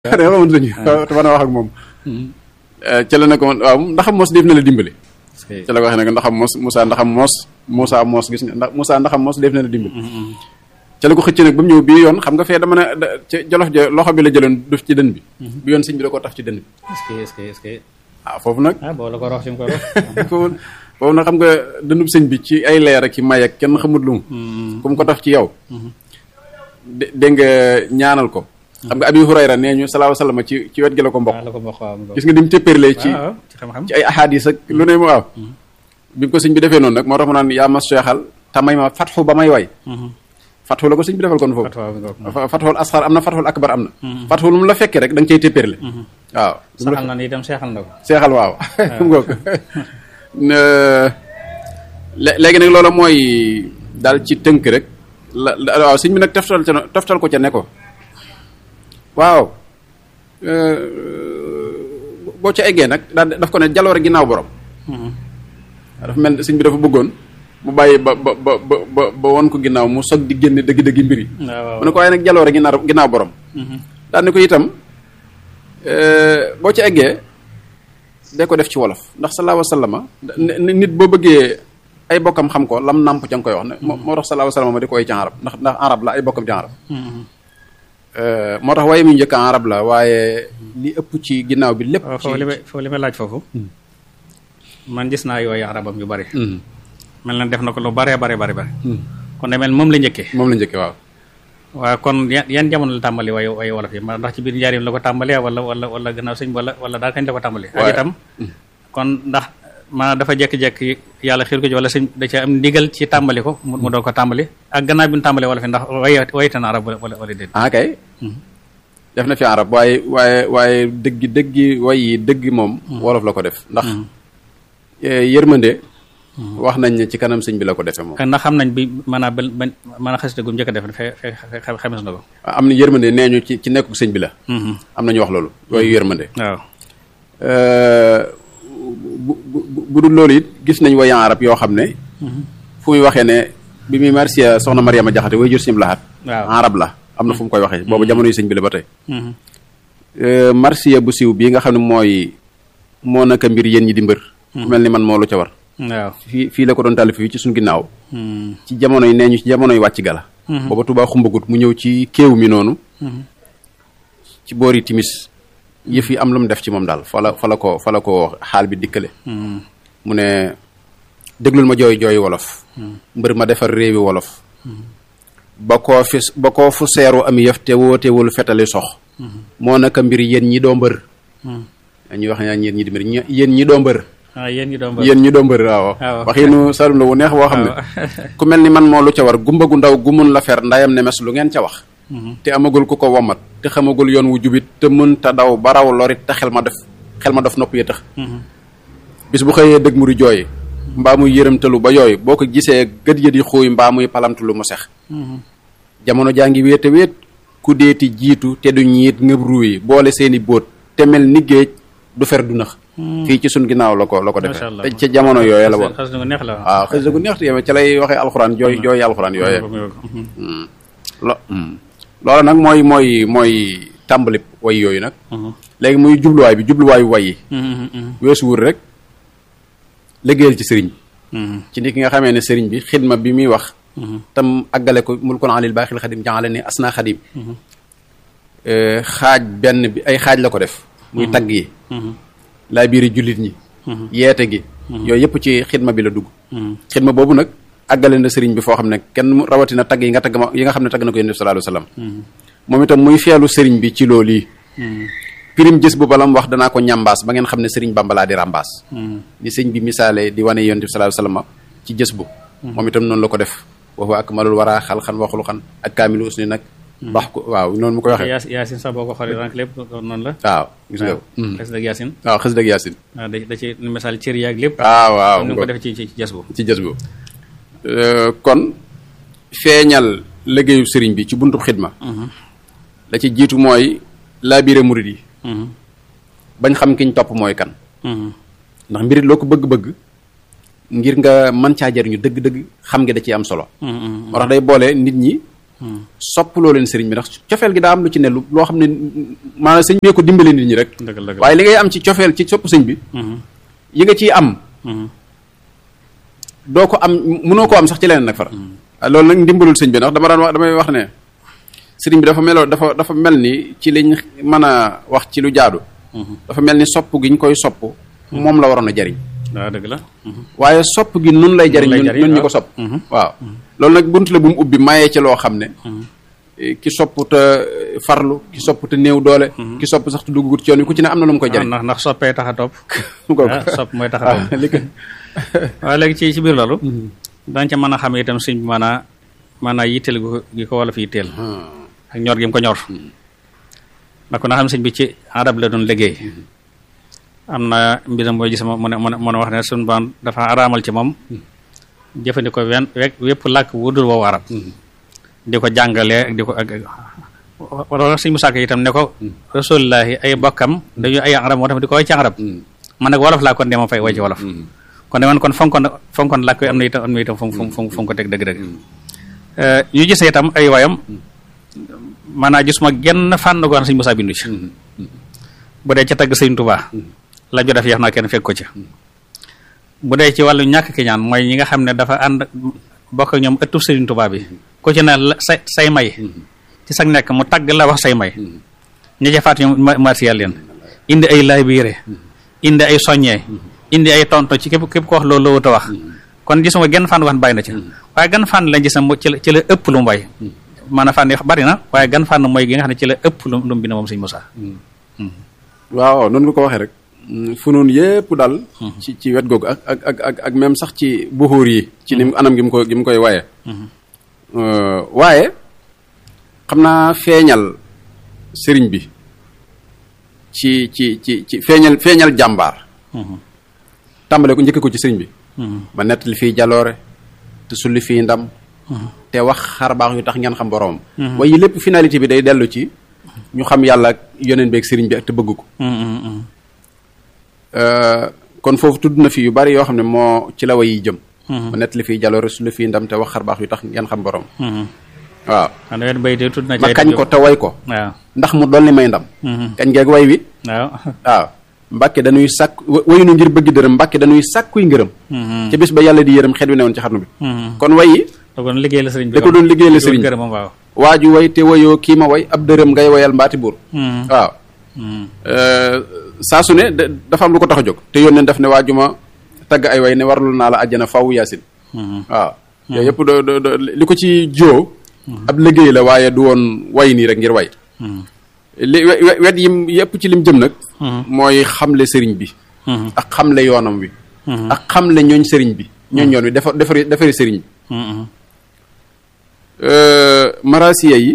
da nga xamante ni te mën a wax ak moom ca la ne ko waaw ndax mos def na la dimbali ca la ko waxee ne ndax mos Moussa mos gis nga ndax Moussa ndax mos def na la dimbali ca la ko xëcc nag ba mu ñëw bii yoon xam nga fee dama ne ca jolof ja loxo bi la jëloon def ci dën bi bi yoon sëñ bi da koo taf ci dën bi est-ce que waaw foofu nag boo la ko rox si ko rox foofu nag xam nga dënub sëñ bi ci ay leer ak i may ak kenn xamut lu mu comme ko taf ci yow dégg nga ñaanal ko xam nga Abi Hurayra nee ñu salaahu salaam ci wet gi la ko mbokk gis nga dim téppérlee ci ay ahadis ak lu ne mu waaw bi ko sëñ bi defee noonu nag moo tax mu naan yaa ma seexal tamay ma fatxu ba may way fatxu la ko sëñ bi defal kon foofu fatxul asxar am na fatxul akbar am na fatxu lu mu la fekkee rek da nga cay téppérle waaw saxal na ni itam seexal na ko seexal waaw ngoog léegi nag loola mooy daal ci tënk rek la waaw sëñ bi nag toftal ko ca ne ko waaw boo ca eggee nag daal daf ko ne jaloore ginnaaw borom dafa mel sëñ bi dafa bëggoon mu bàyyi ba won ko ginnaaw mu sog di génne dëgg-dëgg mbir yi mu ne ko waaye nag jaloore ginnaaw borom daal ne ko itam boo ca eggee de ko def ci wolof ndax sallallahu alayhi wa sallam nit boo bëggee ay bokkam xam ko lam nàmp ca nga koy wax ne moo tax sallallahu alayhi wa sallam ma di ko way ci arab ndax arab la ay bokkam ci arab moo tax waaye mu njëkk arab la waaye li ëpp ci ginnaaw bi lépp foofu li ma laaj foofu man gis naa yooyu arabam yu bari mel na def na ko lu bare kon de mel moom la njëkkee waaw waaw kon yan jamono la tàmbali way wolof yi ma ndax ci biir njaarim la ko tàmbalee wala gannaaw sëñ wala daal kañ la ko tàmbali ak itam kon ndax maanaam dafa jekki-jekki yàlla xiir ko ci wala sëñ da ca am ndigal ci tàmbali ko mu doon ko tàmbali ak gannaaw bi ñu tàmbali wolof yi ndax waytan arab wala déet kay def na fi arab waaye dëggi way yi dëgg moom wolof la ko def ndax yërmande wax nañ ne ci kanam sëñ bi la ko defee moom ndax xam nañ bi maanaam xasida gu njëkk a def xames na ko am na yërmande nee ñu ci nekkuk sëñ bi la am nañu wax loolu yooyu yërmande waaw bu dul loolu it gis nañ wayan arab yoo xam ne fu muy waxee ne bi muy marsiya soxna Mariama Jaxate way jur sim laxat arab la am na fu mu koy waxee boobu jamono yi sëñ bi la ba tey marsiya bu siiw bii nga xam ne moo naka mbir yéen ñi di mbër ku mel ni man moo lu ca war waaw fii la ko doon tàll fii ci suñ ginnaaw ci jamono yi nee ñu ci jamono yi wàcc gala booba Tuubaa xumbagut mu ñëw ci kéew mi noonu ci boori timis yëf yi am lu mu def ci moom daal fa la ko xaal bi dikkale mu ne déglul ma jooy wolof mbër ma defar réewi wolof ba koo fu seeru am yëf te wootewul fetali sox moo naka mbir yéen ñi doo mbër ñuy wax ñaan yéen ñi di mbër yéen ñi doo mbër yéen ñi doo mbër waaw waxiinu salum la wu neex boo xam ne ku mel ni man moo lu ca war gumba gu ndaw gu mun la fer ndayam ne mes lu ngeen ca wax te amagul ku ko womat te xamagul yoon wu jubit te mën ta daw baraw lorit te xel ma dof nopp yi tax bis bu xëyee dëgg muri jooy mbaa muy yërëmtalu ba yooyu boo ko gisee gët ya di xuuy mbaa muy palamtulu mu sex jamono jaa ngi wéete wéet ku deeti jiitu te du ñiit ngëb ruuyi boole seeni bóot te mel ni géej du fer du nax fii ci sun ginnaaw la ko defee te ca jamono yooye la woon waaw xës gu neex te yeme ca lay waxee alxuraan jooy alxuraan yooye loola nag mooy tàmbali way yooyu nag léegi muy jubluwaayu way yi weesu wur rek liggéeyal ci sëriñ bi ci ni ki nga xamee ne sëriñ bi xidma bi muy wax tam àggale ko mul kon alil baaxil xadim jàngale ne asna xadim xaaj benn bi ay xaaj la ko def muy tagg yi laa biiri jullit ñi yeete gi yooyu yëpp ci xidma bi la dugg xidma boobu nag àggale na sëriñ bi foo xam ne kenn rawatina tagg yi nga xam ne tagg na ko yonent bi sallallahu alayhi wasallam moom itam muy feelu sëriñ bi ci loolu yi pirim jës bu balam wax danaa ko ñambaas ba ngeen xam ne sëriñ Bamba laa di rambaas ni sëñ bi misaale di wane yonent bi sallallahu alayhi wasallam ci jës bu moom itam noonu la ko def wa huwa akmalul wara xalxan wa xuluqan ak kaamilu usni nag baax ko waaw noonu mu koy waxee yaasin sax boo ko xoolee rank lépp noonu la waaw gis nga xës dëgg yaasin waaw xës dëgg yaasin waaw da ci misaal cër yaag lépp waaw nu ko def ci jës bu kon feeñal liggéeyu sëriñ bi ci buntub xidma la ci jiitu mooy laabire murid yi bañ xam kiñ topp mooy kan ndax mbirit loo ko bëgg-bëgg ngir nga mën caa jariñu dëgg-dëgg xam nga da ciy am solo moo tax day boole nit ñi sopp loo leen sëriñ bi ndax cofeel gi daa am lu ci ne loo xam ne maanaam sëñ bee ko dimbale nit ñi rek waaye li ngay am ci cofeel ci sopp sëñ bi yi nga ciy am doo ko am mënoo koo am sax ci leneen nag far loolu nag ndimbalul sëñ bi ndax damay wax ne sëriñ bi dafa mel ni ci liñ mën a wax ci lu jaadu dafa mel ni sopp gi ñu koy sopp moom la waroon a jariñ waaw dëgg la waaye sopp gi nun lay jariñ ñun ñu ko sopp waaw loolu nag bunt la bu mu ubbi mayee ci loo xam ne ki sopp te farlu ki sopp te néew doole ki sopp sax te duggut ci yoon wi ku ci ne am na lu mu koy jariñ ndax soppee tax a topp sopp mooy tax a topp waaye léegi ci biir loolu dañ ca mën a xam itam sëñ bi maanaa yitteel gi ko wala fi yitteel ak ñor gi mu ko ñor ndax ko na xam sëñ bi ci arab la doon liggéey am na mbiram mooy gis mu ne wax ne suñu baan dafa araamal ci moom jëfandikoo wépp làkk wudul woowu arab di ko jàngalee ak di ko ak wala sëñ Musaa Ka itam ne ko rasulullahi ay bokkam dañu ay arab moo tax di ko way ci arab man nag wolof laa kon de ma fay way ci wolof kon de man kon fonkoon làkk am na itam fu ko teg dëgg-dëgg ñu gis itam ay wayam maanaam gis ma genn fànn goon sëñ Musaa bindu ci bu dee ca tagg sëñ Tuubaa la jo def yeex naa kenn fekk ko ci bu dee ci wàllu ñàkk ki ñaan mooy ñi nga xam ne dafa ànd bokk ñoom ëttu sëriñ Tuubaa bi ku ci ne say may ci sag nekk mu tagg la wax say may ñi ca faat ñoom martial leen indi ay laay biire indi ay soññee indi ay tonto ci képp ko wax loolu loo wut a wax kon gisuma genn fànn wax bàyyi na ci waaye gan fànn lañ gis na ci la ëpp lu mu way maanaam fànn yi bari na waaye gan fànn mooy gi nga xam ne ci la ëpp lu mu bind moom sëñ Musaa waaw noonu nga ko waxee rek funuun yépp daal ci wet googu ak même sax ci buxóor yi ci nim anam gi mu koy waye waaye xam naa feeñal sëriñ bi ci feeñal jàmbaar tàmbale ko njëkk ko ci sëriñ bi ba nettali fii jaloore te sulli fii ndam te wax xar baax yu tax ngeen xam boroomam waaye lépp finalité bi day dellu ci ñu xam yàlla ak yoneen bi ak sëriñ bi ak te bëgg ko kon foofu tudd na fi yu bari yoo xam ne moo ci la way yi jëm ba nettali fii jaloore sulli fii ndam te wax xar baax yu tax ngeen xam boroom waaw ma kañ ko te way ko ndax mu dolli may ndam kañ geeg way wi waaw mbàkke dañuy sàkk wayunu ngir bëgg dërëm mbàkke dañuy sàkkuy ngërëm ca bis ba yàlla di yërëm xet wi newoon ci xarnu bi kon way yi da ko doon liggéey la sëriñ waaju way te wayoo kii ma way ab dërëm ngay wayal mbaati buur waaw saa su ne dafa am lu ko tax a jóg te yónneen daf ne waaju ma tagg ay way ne warlu naa la àjjana faw yaasin waaw yooyu yëpp li ko ci joo ab liggéey la waaye du woon way nii rek ngir way li wet yim yëpp ci lim jëm nag mooy xamle sëriñ bi ak xamle yoonam wi ak xamle ñooñ sëriñ bi ñooñ yoon wi defari sëriñ bi marasiya yi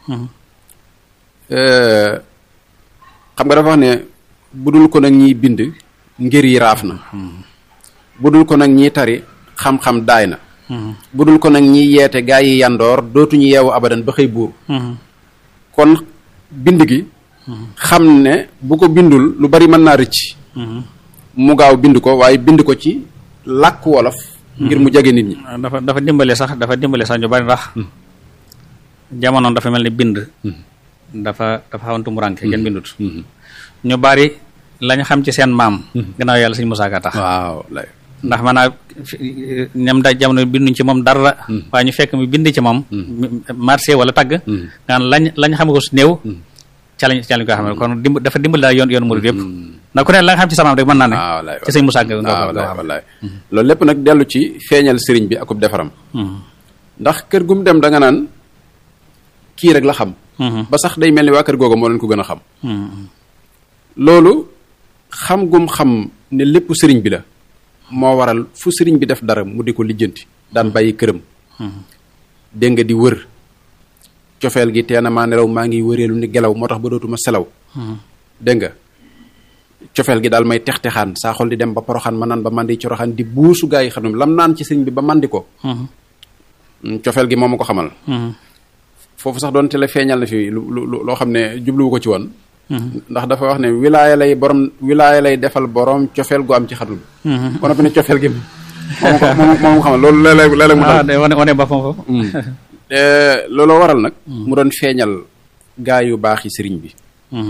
xam nga dafa wax ne budul ko nag ñiy bind ngir yi raaf na budul ko nag ñiy tari xam-xam daay na budul ko nag ñiy yeete gaa yi yandoor dootuñu yeewu abadan ba xëy buur kon bind gi xam ne bu ko bindul lu bari mën naa rëcc mu gaaw bind ko waaye bind ko ci làkk wolof ngir mu jege nit ñi dafa dimbale sax ñu bari ndax jamonoon dafa mel ni bind dafa xawantu mu rànke kenn bindut ñu bari lañ xam ci seen maam gannaaw yàlla sëñ Musaa Ka tax waaw ndax maanaam ñam da jamono binduñ ci moom dara waaye ñu fekk mu bind ci moom marché wala tagg ngaan lañ xam ko su néew ca lañ ko xam ne kon dafa dimbali daal yoon murid yëpp ndax ku ne la nga xam ci samaam rek mën naa ne ci sëñ Musaa Ka wallaay loolu lépp nag dellu ci feeñal sëriñ bi akub defaram ndax kër gum dem da nga naan kii rek la xam ba sax day mel ni waa kër googu moo leen ko gën a xam loolu xam gum xam ne lépp sëriñ bi la moo waral fu sëriñ bi def dara mu di ko lijjanti daan bàyyi këram dégg nga di wër cofeel gi teena maa nelaw maa ngi wëreelu ni gelaw moo tax ba dootuma selaw dégg nga cofeel gi daal may tex-texaan saa xol di dem ba poroxaan ma naan ba mandi coroxaan di buusu gaa yi xanum lam naan ci sëriñ bi ba mandi ko cofeel gi moo ma ko xamal foofu sax doon te la feeñal na fi loo xam ne jubluwu ko ci woon ndax dafa wax ne wilaaya lay defal borom cofeel gu am ci xarnu bi ba noppi ne cofeel gi moom ko xamal loolu léeg-léeg mu wane boppam foofu looloo waral nag mu doon feeñal gaa yu baax yi sëriñ bi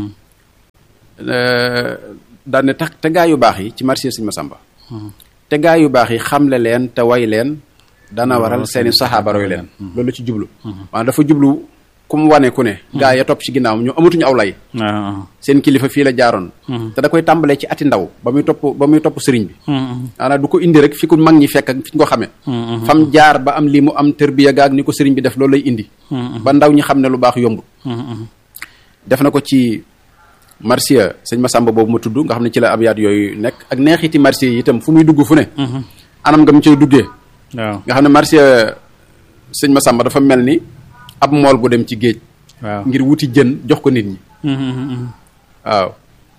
daan ne tax te gaa yu baax yi ci marché sëñ Masamba te gaa yu baax yi xamle leen te way leen dana waral seeni saxaaba roy leen loolu la ci jublu maanaam dafa jublu ku mu wane ku ne gaa ya topp ci ginnaaw ñu amatuñu aw lay seen kilifa fii la jaaroon te da koy tàmbalee ci ati ndaw ba muy topp sëriñ bi maanaam du ko indi rek fi ku mag ñi fekk ak fi ñu ko xamee fam jaar ba am lii mu am tërbiya gaag ni ko sëriñ bi def loolu lay indi ba ndaw ñi xam ne lu baax yombul def na ko ci marsiya sëñ Masamba boobu ma tudd nga xam ne ci la abyaat yooyu nekk ak neexiti marsiya yi itam fu muy dugg fu ne anam nga mu cay duggee nga xam ne marsiya sëñ Masamba dafa mel ni ab mool bu dem ci géej ngir wuti jën jox ko nit ñi waaw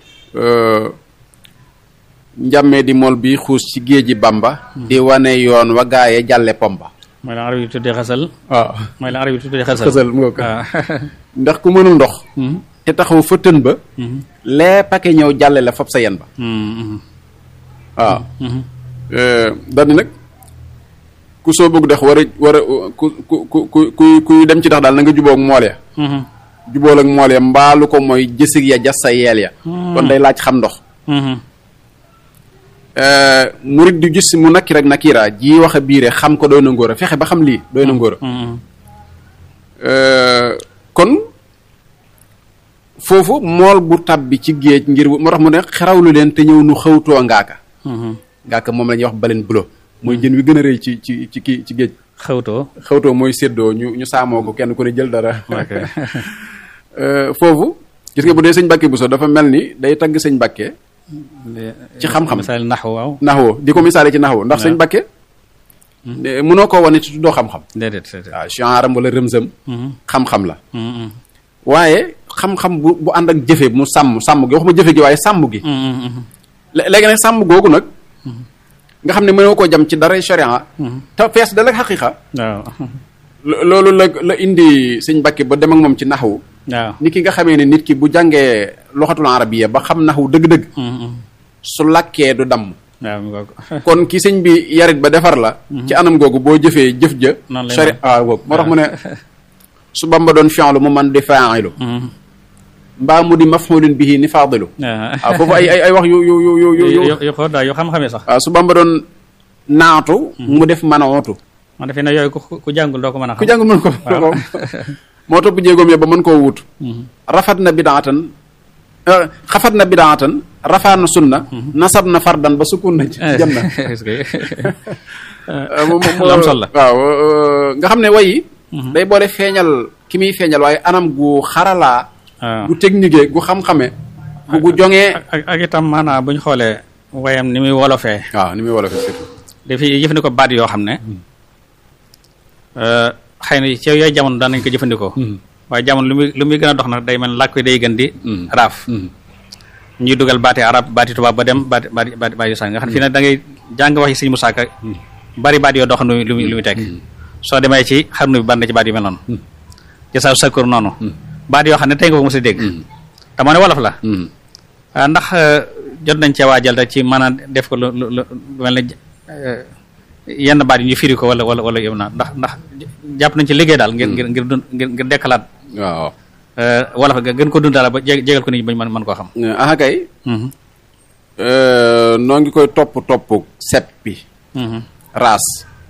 njàmmee di mool bi xuus ci géeji Bamba di wane yoon wa gaaye jàlle pomba mooy la arab yi tuddee xasal waaw mooy la arab yi tuddee xasal mu nga ko ndax ku mënul ndox te taxaw fa tën ba lee pake ñëw jàlle la fab sa yen ba waaw daldi nag ku soo bëgg dex war a kuy dem ci tax daal na nga jubóog mool ya jubóol ak mool ya mbaalu ko mooy jësig ya jas sa yeel ya kon day laaj xam ndox murit di gis mu nakki rek nakira ji wax a biire xam ko doy na ngóor a fexe ba xam lii doy na ngóor a kon foofu mool bu tàbbi ci géej ngir moo tax mu ne xerawlu leen te ñëw nu xawtoo ngaaka moom la ñuy wax baleen bulo mooy jën wi gën a rëy ci géej xawtoo mooy séddoo ñu saamoo ko kenn ku ne jël dara foofu gis nga bu dee sëñ Mbàkke Buso dafa mel ni day tagg sëñ Mbàkke ci xam-xam misaal naxwu di ko misaale ci naxwu ndax sëñ Mbàkke mënoo koo wane ci tuddoo xam-xam déedéet waaw chanram wala rëmsëm xam-xam la waaye xam-xam bu ànd ak jëfe mu sàmm gi waxuma jëfe gi waaye sàmm gi léegi nag sàmm googu nag nga xam ne mënoo koo jam ci dara sharia te fees da la xaqiqa waaw loolu la indi sëñ Mbàkke ba dem ak moom ci naxwu waaw nit ki nga xamee ne nit ki bu jàngee loxatul arabiya ba xam naxwu dëgg-dëgg su làkkee du damm kon ki sëñ bi yarit ba defar la ci anam googu boo jëfee jëf ja sharia waaw googu moo tax mu ne su Bamba doon fi'lu mu man di fa'ilu mbaa mu di maf'ulun bihi ni faadilu waaw foofu ay wax yu xool daal yu xam-xamee sax waaw su Bamba doon naatu mu def manootu man defe na yooyu ku jàngul doo ko mën a xam ku jàngul mën ko moo topp jéegoom ya ba mën koo wut rafat na bidaatan rafaa na sunna nasab na fardan ba sukun na jëm na am sol la waaw nga xam ne wayi day boole feeñal ki muy feeñal waaye anam gu xaralaa gu technique gu xam-xame gu jongee ak itam maanaam bu ñu xoolee wayam ni muy wolofee waaw ni muy wolofee surtout dafay jëfandikoo baat yoo xam ne xëy na ci yooyu jamono daan nañ ko jëfandikoo waaye jamono lu muy gën a dox nag day mel làkk day gën di raaf ñuy dugal baati arab baati tubaab ba dem baati yu sànq nga xam ne fii nag da ngay jàng wax yi sëñ Musaa Ka bari baat yoo dox lu muy tekk soo demee ci xarnu bi bari na ci baat yu mel noonu jasaaw sakkur noonu baat yoo xam ne tey nga ko mos a dégg te moo ne wolof la ndax jot nañ cee waajal rek ci mën a def ko lu mel ne yenn baat yi ñu firi ko wala yow naa ndax jàpp nañ ci liggéey daal ngir dekkalaat waaw wolof ga gën ko dundal ba jégal ko nit ñi bañ mën koo xam aha kay noo ngi koy topp seppi raas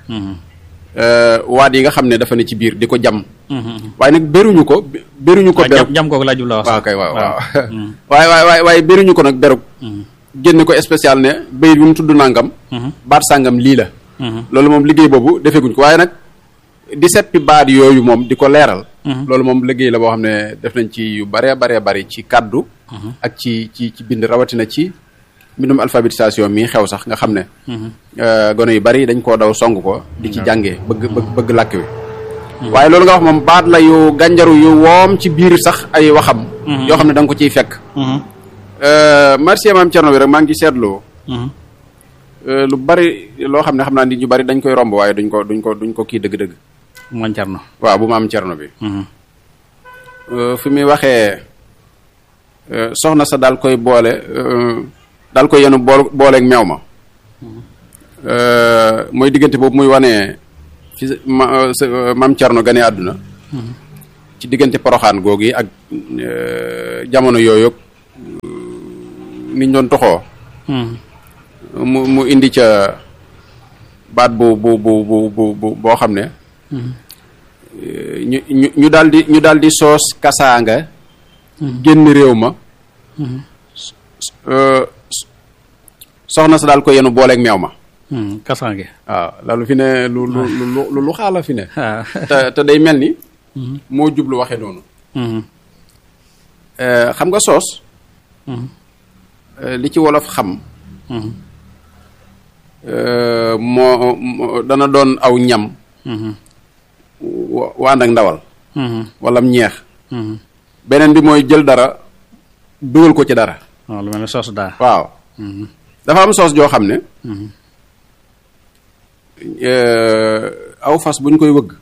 waat yi nga xam ne dafa ne ci biir di ko jam waaye nag béruñu ko berug jam kooku laa jubla wax waaw kay waaw waaye béruñu ko nag berug génne ko spécial ne bayit bi mu tudd nangam baat sàngam lii la loolu moom liggéey boobu defeeguñ ko waaye nag di seppi baat yooyu moom di ko leeral loolu moom liggéey la boo xam ne def nañ ci yu baree bari ci kàddu ak ci bind rawatina ci mbindum alphabétisation mi xew sax nga xam ne gone yu bari dañ koo daw song ko di ci jàngee bëgg làkk wi waaye loolu nga wax moom baat la yu gànjaru yu woom ci biir sax ay waxam yoo xam ne da nga ko ciy fekk merci maam Cerno bi rek maa ngi ci seetloo lu bari loo xam ne xam naa nit ñu bari dañ koy romb waaye duñ ko kii dëgg-dëgg maam Cerno waaw bu maam Cerno bi fi muy waxee soxna sa daal koy boole daal koy yenu booleeg meew ma mooy diggante boobu muy wane fi maam Cerno gane àdduna ci diggante Poroxaan googu yi ak jamono yooyu niñ doon toxoo mu indi ca baat bu boo xam ne ñu daal di soos kasaanga génn réew ma soxna sa daal ko yenu booleeg meew ma kasaange waaw loolu fi ne lu xaala fi ne te day mel ni moo jublu waxe noonu xam nga soos li ci wolof xam moo dana doon aw ñam ànd ak ndawal wala ñeex beneen bi mooy jël dara dugal ko ci dara waaw lu mel ne soos daa waaw dafa am soos joo xam ne aw fas buñ koy wëgg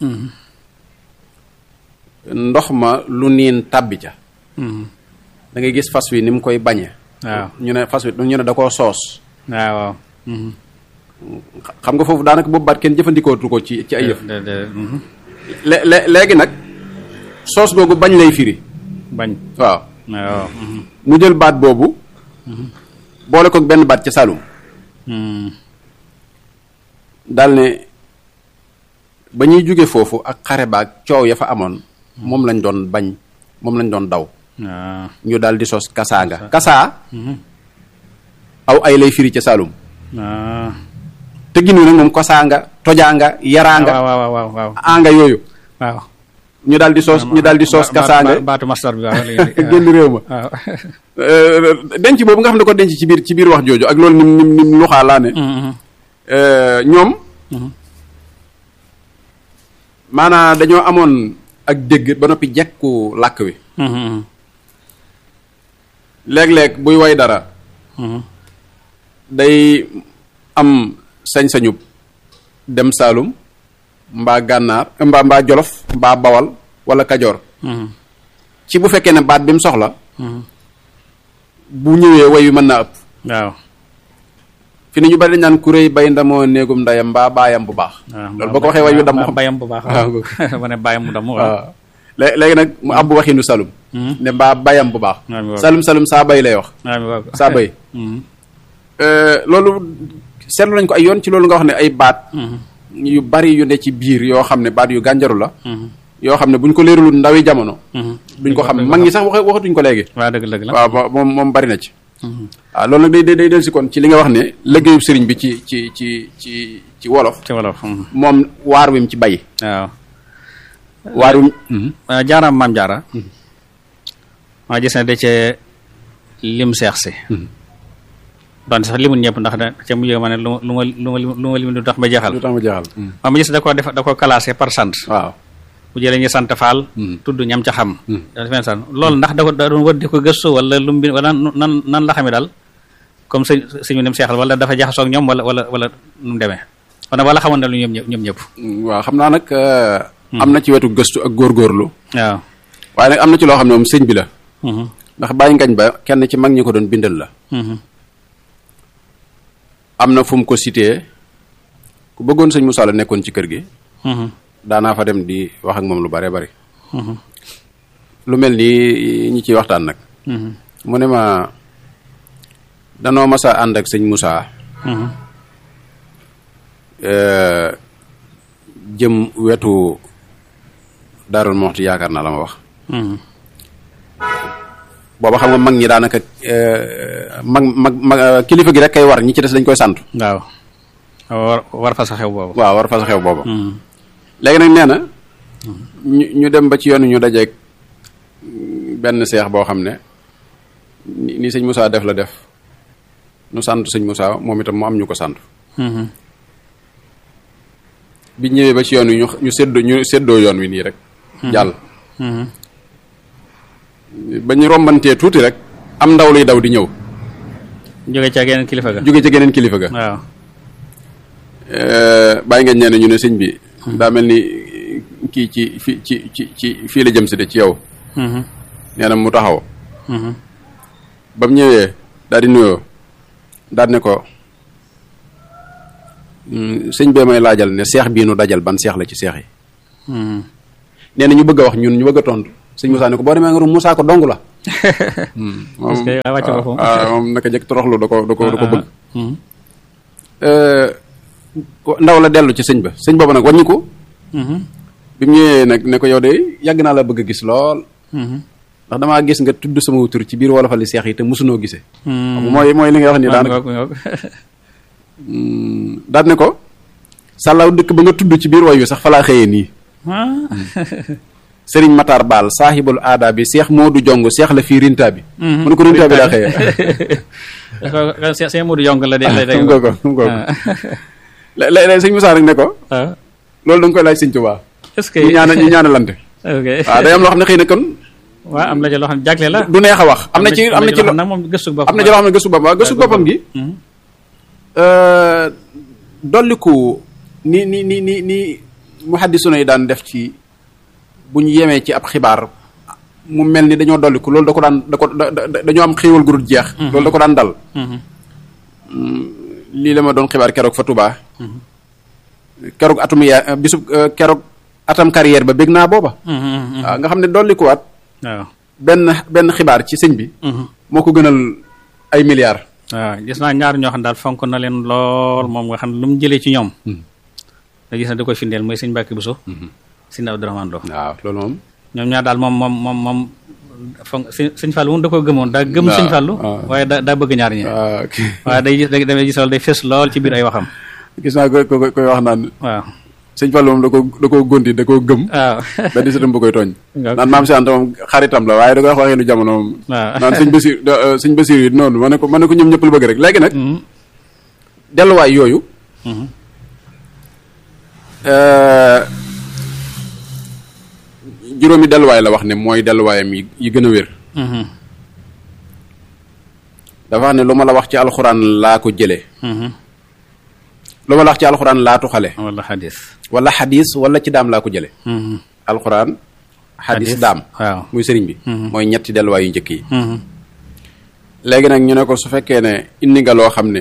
ndox ma lu niin tàbbi ca da ngay gis fas wi ni mu koy bañe waaw ñu ne fas wi ñu ne da koo soos waaw xam nga foofu daanaka boobu baat kenn jëfandikootu ko ci ay yëf léegi nag soos googu bañ lay firi bañ waaw waaw mu jël baat boobu boole ko benn baat ca Saalum daal ne ba ñuy jóge foofu ak xare baag coow ya fa amoon moom lañ doon bañ moom lañ doon daw ñu daal di sos kasaanga kasaa aw ay lay firi ca Saalum te ginu nag moom kasaanga tojaanga yaraanga waaw anga yooyu waaw ñu daal di soos kasaanga baatu masdar bi waaw génn réew ma denc boobu nga xam ne ko denc ci biir wax jooju ak loolu nim luxaa laa ne ñoom maanaam dañoo amoon ak dégg ba noppi jekku làkk wi léeg-léeg buy way dara day am sañ-sañub dem Saalum mbaa gànnaar mbaa Jolof mbaa Bawal wala Kajoor ci bu fekkee ne baat bi mu soxla bu ñëwee way wi mën naa ëpp waaw fi ne ñu bari dañ naan kuréy bay ndamoo néegum ndayam mbaa baayam bu baax loolu boo ko waxee way wi damm xam bayam bu baax ma ne bayam mu damm waaw léegi nag mu abbu waxinu Saalum ne mbaa bayam bu baax Saalum saa bay lay wax saa bay loolu seetlu nañ ko ay yoon ci loolu nga wax ne ay baat yu bari yu ne ci biir yoo xam ne baat yu gànjaru la yoo xam ne buñ ko leeralul ndawi jamono duñ ko xam mag ñi sax waxatuñ ko léegi waaw dëgg la waaw moom bari na ci waaw loolu nag day del si kon ci li nga wax ne liggéeyu sëriñ bi ci wolof moom waar wi mu ci bay waaw waar wi jaaraam maam jaara maa gis ne da cee lim seex si donte sax limul ñëpp ndax da ca mujj ma ne lu ma lim du tax ma jeexal ma gis da ko classé par sant waaw bu jëlee ñu sant faal tudd ñam ca xam loolu ndax da doon wër di ko gëstu wala lu mu wala nan la xamee daal comme sëñ bi dem seexal wala dafa jaxasoo ak ñoom wala nu mu demee wala xamoon na lu ñoom ñëpp waaw xam naa nag am na ci wetu gëstu ak góorgóorlu waaw waaye nag am na ci loo xam ne moom sëñ bi la ndax bàyyi ngañ ba kenn ci mag ñi ko doon bindal la am na fu mu ko cité ku bëggoon sëñ Moussa la nekkoon ci kër gi daanaa fa dem di wax ak moom lu bare bari lu mel ni ñi ciy waxtaan nag mu ne ma danoo mas a ànd ak sëñ Moussa jëm wetu Daarul Muxti yaakaar naa la ma wax booba xam nga mag ñi daanaka mag kilifa gi rek kay war ñi ci des dañ koy sant waaw war fa sa xew boobu waaw war fa sa xew boobu léegi nag nee na ñu dem ba ci yoon ñu dajeeg benn seex boo xam ne ni sëñ Moussa def la def nu sant sëñ Moussa moom itam mu am ñu ko sant bi ñëwee ba ci yoon wi ñu séddoo yoon wi nii rek jàll ba ñu rombantee tuuti rek am ndaw luy daw di ñëw jóge ca geneen kilifa ga waaw bàyyi ngeen ñeene ñu ne sëñ bi daa mel ni kii ci fii la jëm si de ci yow nee na mu taxaw ba mu ñëwee daal di nuyoo daal ne ko sëñ bee may laajal ne seex bii nu dajal ban seex la ci seex yi. nee na ñu bëgg a wax ñun ñu bëgg a tontu sëñ Moussa ne ko boo demee nga Moussa ko dong la. moom naka jëkk toroxlu da ko bëgg. ndaw la dellu ci sëñ ba sëñ boobu nag wàññi ko. bi mu ñëwee nag ne ko yow de yàgg naa la bëgg a gis lool. ndax damaa gis nga tudd sama tur ci biir wolofali seex yi te mosunoo gisee. mooy li nga wax ni daan ne ko sàllaaw dëkk ba nga tudd ci biir way wi sax fa laa xëyee nii. Sëriñ Matar Baal saaxibul aada bi seex Moodu Jong seex la fii rinta bi. mu ne ko rinta bi laa xëyee. seex Moodu Jong la de. xam nga ko léeg-léeg sëñ Moussa rek ne ko. loolu da nga koy laaj sëñ Tuubaa. est-ce que ñu ñaanalante. ok waaw day am loo xam ne xëy na kon. waaw am na ci loo xam ne jagle la. du neex a wax am na ci loo xam ne moom gëstu boppam. am na ci loo xam ne gëstu boppam waaw gëstu boppam gi. dolliku ni muhaddisuna yi daan def ci bu ñu yemee ci ab xibaar mu mel ni dañoo dolliku loolu dañoo am xéewal gu dul jeex. loolu da ko daan dal. lii la ma doon xibaar keroog fa Touba. keroog keroog atam carrière ba bég naa booba. waaw nga xam ne dollikuwaat. waaw benn xibaar ci sëñ bi. moo ko gënal ay milliards. waaw gis naa ñaar ñoo xam daal fonk na leen lool moom nga xam ne lu mu jëlee ci ñoom. da gis na da koy findeel mooy sëñ Mbàkke Buso. sëñ Abdourahmane Lo. waaw loolu moom. ñoom ñaar daal moom fonk sëñ Fallou moom da ko gëmoon daa gëm sëñ Fallou. waaye daa bëgg ñaar ñi. waaye damay gis loolu day fës lool ci biir ay waxam. gis naa koy wax naan. waaw sëñ Fallou moom da koo gonti da koo gëm. waaw benn sëtam bu koy tooñ. naan maam si Anta moom xaritam la waaye da koy wax waxee lu jamono moom. waaw naan sëñ Basiir yi noonu ma ne ko ñoom ñëpp la bëgg rek léegi nag. delluwaay yooyu. juróomi delluwaay la wax ne mooy delluwaayam yi gën a wér. dafa wax ne lu ma la wax ci alxuraan laa ko jëlee. lu ma la wax ci alxuraan laa tuxale. wala xadis wala ci daam laa ko jëlee. alxuraan xadis daam. waaw muy sëriñ bi. mooy ñetti delluwaay yu njëkk yi. léegi nag ñu ne ko su fekkee ne indi nga loo xam ne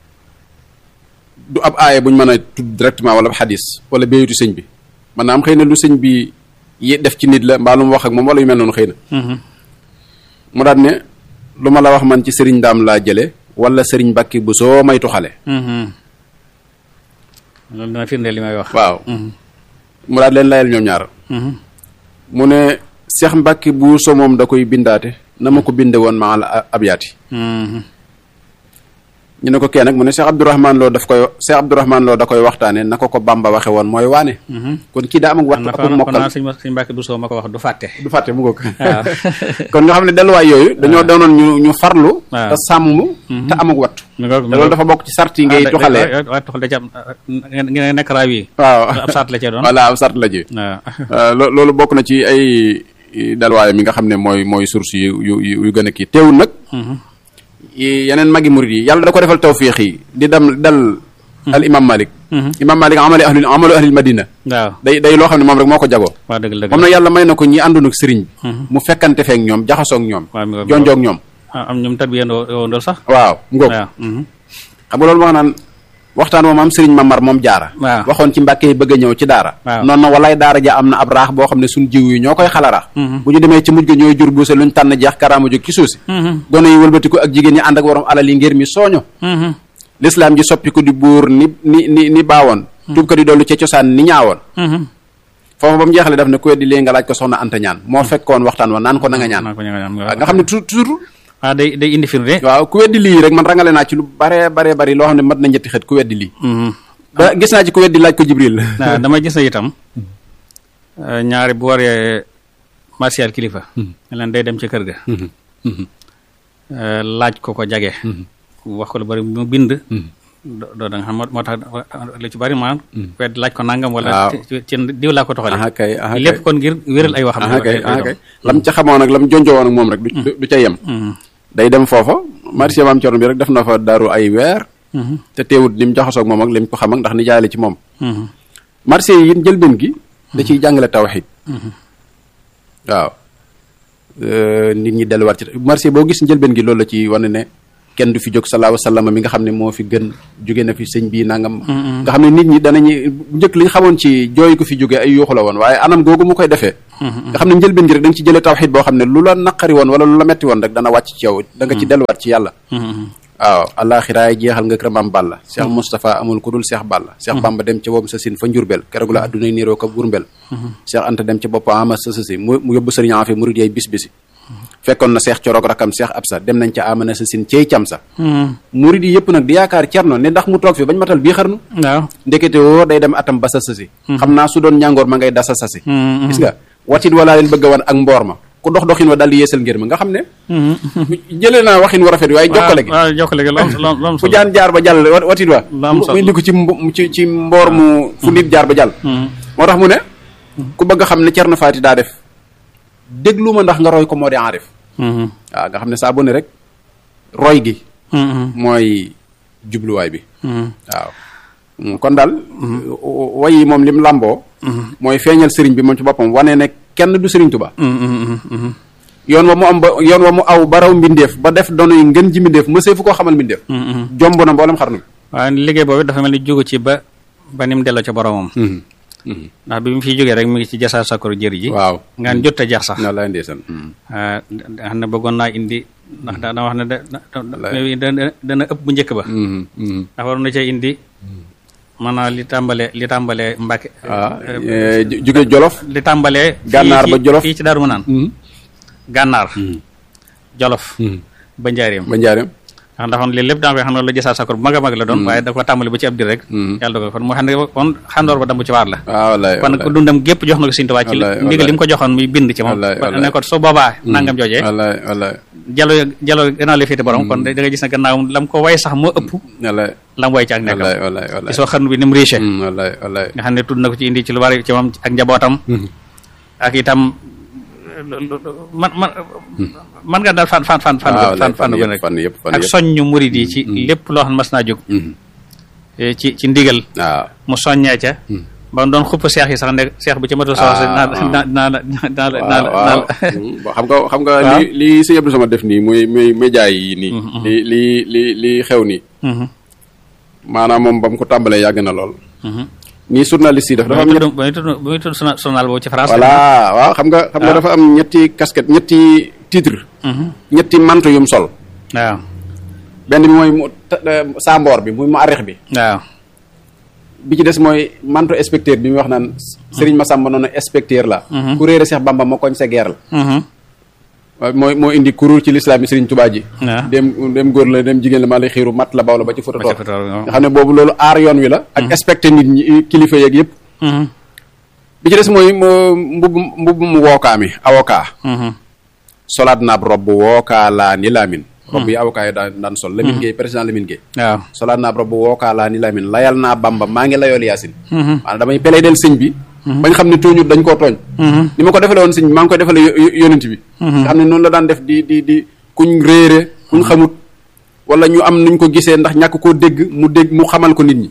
du ab aaya buñ mën a tudd directement wala xadis wala béyatu sëñ bi man naa am xëy na lu sëñ bi yi def ci nit la mbaa lu mu wax ak moom wala yu mel noonu xëy na. mu daal ne lu ma la wax man ci sëriñ daam laa jële wala sëriñ Mbàkke bu soo may tuxale. loolu dana firndeel li may wax. waaw. mu daal leen layal ñoom ñaar. mu ne Seex Mbàkke bu soo moom da koy bindaate na ma ko binde woon maa la abyaati. ñu ne ko kee nag mu ne Seex Abdourahmane Lo da koy waxtaane na ko Bamba waxe woon mooy waane. kon kii daa am ak waxtu ak mokkal kon sëñ Mbàkke bu soo ma ko wax du fàtte mu ngoog. kon nga xam ne delluwaay yooyu dañoo doonoon ñu farlu. te sàmm. te am ak wattu. te loolu dafa bokk ci sart yi ngay tuxalee. waaw tuxal da ci am ngeen nekk raaw yi. waaw ab sart la cee doon. voilà ab sart la ci. waaw loolu bokk na ci ay delluwaay mi nga xam ne mooy source yu gën a kii teewul nag. yeneen magi murid yi yàlla da ko defal tawfiix yi di dal al imam Malik. imam Malik amalu ahlil madina. waaw day loo xam ne moom rek moo ko jagoo. waaw dëgg la moom nag yàlla may na ko ñi àndoon ak sëriñ bi. mu fekkante feek ñoom jaxasoog ñoom. jonjoog ñoom. am ñoom tarbiyandoo sax. waaw mu ngoog. xam nga loolu wax naan waxtaan moom am sëriñ Mamar moom jaara. waxoon ci Mbàkke yi bëgg a ñëw ci daara. noonu na walaay daara ja am na ab raax boo xam ne suñ jiw yi ñoo koy xalarax. bu ñu demee ci mujj ga ñooy jur buuse luñ tànn jeex karaama jóg ci suuf si. gone yi wëlbatiku ak jigéen ñi ànd ak warom alal yi ngir mi sooño. lislaam ji soppiku di buur ni baawoon. tuubkat yi dollu ca cosaan ni ñaawoon. foofu ba mu jeexale daf ne ku weddi lee nga laaj ko soxna Anta ñaan moo fekkoon waxtaan wa naan ko na nga ñaan. nga xam ne toujours. day indi firnde. waaw ku weddi lii rek man rangale naa ci lu bare bari loo xam ne mat na ñetti xët ku weddi lii. ba gis naa ci ku weddi laaj ko Jibril. waaw dama gis na itam ñaari bu waree martial kilifa. leen day dem ci kër ga. laaj ko jage. wax ko lu bari mu bind. doo da nga xam moo tax lu ci bari maanaam. weddi laaj ko nangam. wala ci diw laa ko toxale. lépp kon ngir wéral ay waxam. lam ca xamoon ak lam jonjoo woon ak moom rek du ca yem. day dem foofa marché maam Cerno bi rek def na fa daru ay weer. te teewut lim jaxasoo ak moom ak lim ko xam ak ndax ni jaay la ci moom. marché yi it njëlbeen gi. da ciy jàngale tawxiid. waaw nit ñi delluwaat ci marché boo gis njëlbeen gi loolu la ci wane ne kenn du fi jóg sallallahu alayhi wa sallam mi nga xam ne moo fi gën jóge na fi sëñ bii nangam nga xam ne nit ñi danañu njëkk li ñu xamoon ci jooy ko fi jóge ay yuuxu la woon waaye anam googu mu koy defee nga xam ne njëlbeen gi rek da nga ci jëlee tawxiid boo xam ne lu la naqari woon wala lu la metti woon rek dana wàcc ci yow da nga ci delluwaat ci yàlla waaw àllaaxiraay jeexal nga kër Maam Balla Cheikh Moustapha amul ku dul Cheikh Balla Cheikh Bamba dem ca boobu sa sin fa njurbel keroog la addunay niiroo ko burbel Cheikh Anta dem ca bopp ama sa si mu yóbbu sëriñ Afe murid yay bis bisi fekkoon na Cheikh Coroog rakam Cheikh Absa dem nañ ca amana sa sin ceey cam sa murid yi yëpp nag di yaakaar Cerno ne ndax mu toog fi bañ matal bii xarnu waaw ndekete woo day dem atam ba sa sasi xam naa su doon ñàngoor ma ngay dasa sasi gis nga watit walaa leen bëgg a wan ak mboor ma ku dox doxin wa daal di yeesal ngir ma nga xam ne jëlee naa waxin wa rafet waaye jokkale gi waaw jokkale gi loolu fu jaan jaar ba jàll watit wa mu indi ko ci mboor mu fu nit jaar ba jàll moo tax mu ne ku bëgg a xam ne Cerno Faati daa def déglu ma ndax nga roy ko moo di aarif waaw nga xam ne saa bu ne rek roy gi mooy jubluwaay bi waaw kon daal way yi moom lim làmboo mooy feeñal sëriñ bi moom ci boppam wane ne kenn du sëriñ Tuba yoon wa mu aw ba raw mbindeef ba def dono yi ngën ji mbindeef mësee fu koo xamal mbindeef jomb na mboolem xarnu bi waaw liggéey boobu dafa mel ni jógu ci ba ni mu delloo ca boromam ndax bi mu fiy jógee rek mu ngi ci jasaa sakkoor jëri ji waaw ngaan jot a jeex sax wallaay ndeysaan xam ne bëggoon naa indi ndax dana wax ne dana ëpp bu njëkk ba ndax waroon na cee indi maanaam li tàmbalee Mbàkke jóge Jolof li tàmbalee gànnaar ba Jolof fii ci Daaru Manaan gànnaar Jolof ba Njaaréem ndax lii lépp daa koy xam ne la jësaa sakkoor bu mag a mag la doon waaye da ko tàmbali ba ci ab dir rek yàlla dogal kon moo xam ne kon xandoor ba dambu ci waar la kon ko dundam gépp jox na ko Sëriñ Tuubaa ci ndigal li mu ko joxoon muy bind ci moom ne ko su boobaa nangam joojee jalo gannaaw li féete borom kon da nga gis ne gannaaw lam ko way sax moo ëpp lam way ci ak nekkam gisoo xarnu bi ni mu riche nga xam ne tudd na ko ci indi ci lu bari ci moom ak njabootam ak itam man nga daal fan rek ak soññu murid yi ci lépp loo xam ne mas naa jóg ci ndigal mu soññee ca ba doon xupp seex yi sax ne seex bu ci matul soxla naa xam nga li sëñ Abdou Samad def nii muy média yi nii li xew nii maanaam moom ba mu ko tàmbalee yàgg na lool nii journaliste yi dafa am ba muy tudd journal boobu ci France voilà waaw xam nga dafa am ñetti casquette ñetti titre ñetti manto yum sol waaw benn bi mooy mu saamboor bi muy mu arrix bi waaw bi ci des mooy manto inspecteur bi muy wax naan Serigne Massamba noonu inspecteur la ku réere Cheikh Bamba ma koñ sa guerre la waaw moo indi kuréel ci lislaam yi Serigne Touba ji dem góor la dem jigéen la maa lay xiiru mat la baw la ba ci foto toog nga xam ne boobu loolu aar yoon wi la ak inspecté nit ñi kilifa yeeg yëpp bi ci des mooy mbubb mu wookaa mi avocat solaat naab robb wookaa laa ni laamin robb yi avocat yi daan sol Lamine Gueye président Lamine Gueye waaw solaat naab robb wookaa laa ni laamin layal naa Bamba maa ngi layool Yaasin maanaam damay peley del sëñ bi bañ xam ne tooñut dañ koo tooñ ni ma ko defale woon sëñ bi maa ngi koy defale yonent bi nga xam ne noonu la daan def di kuñ réere kuñ xamut wala ñu am nuñ ko gisee ndax ñàkk koo dégg mu xamal ko nit ñi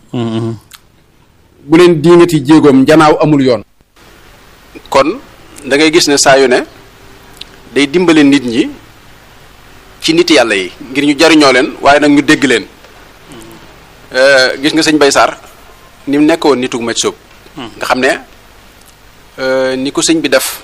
bu leen diingati jéegoom njanaaw amul yoon kon da ngay gis ne saa yu ne day dimbale nit ñi ci nit yàlla yi ngir ñu jariñoo leen waaye nag ñu dégg leen gis nga sëñ Bay Sarr ni mu nekkoon nitug maj soob nga xam ne ni ko sëñ bi def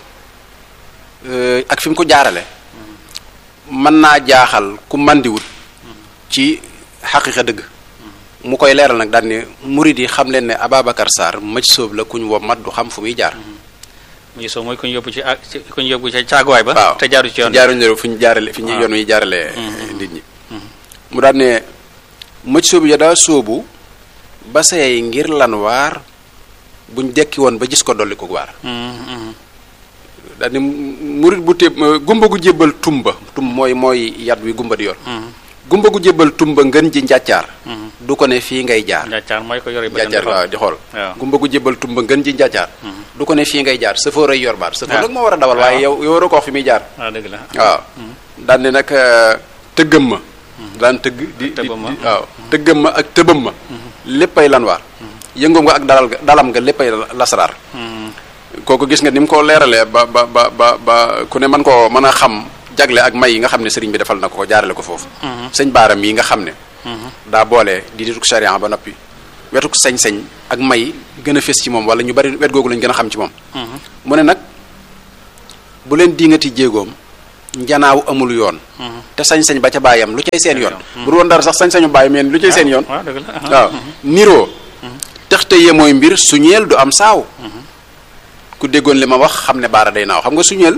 ak fi mu ko jaarale mën naa jaaxal ku màndiwut ci xaqiiqa dëgg mu koy leeral nag daal ne murid yi xam leen ne Ababacar Sarr maj soob la kuñ wo mat du xam fu muy jaar muy soo mooy ku ñu yóbbu ci caaguwaay ba waaw te jaaru ci yoon jaaruñu fu ñu jaarale fi ñu yoon wi jaarale nit ñi mu daal ne maj soob ya daa soobu ba say ngir lan waar buñ dekki woon ba gis ko dolli ko waar daal ni murit bu téeb gumba gu jébbal tumba mooy yat wi gumba di yor gumba gu jébbal tumba ngën ji njàccaar du ko ne fii ngay jaar njàccaar mooy ko yore njàccaar waaw di xool gumba gu jébbal tumba ngën ji njàccaar du ko ne fii ngay jaar sëfoor ay yor baat sëfoor nag moo war a dawal waaye yow waroo ko wax fi muy jaar dëgg la waaw daal ne nag tëggam ma daan tëgg di waaw tëggam ma ak tëbam ma léppay lan waar yëngoom nga ak dalam nga léppay lasaraar kooku gis nga ni mu ko leeralee ba ku ne mën koo mën a xam jagle ak may yi nga xam ne sëriñ bi defal na ko jaarale ko foofu sëñ Baara mii nga xam ne daa boole di dituk charia ba noppi wetuk sañ-sañ ak may gën a fés ci moom wala ñu bari wet googu lañ gën a xam ci moom mu ne nag bu leen diingati jéegoom njanaaw amul yoon te sañ-sañ ba ca bàyyam lu cay seen yoon bu woon dara sax sañ-sañu bàyyam yéen lu cay seen yoon waaw niroo texte yee mooy mbir suñeel du am saaw ku déggoon li ma wax xam ne Baara day naaw xam nga suñeel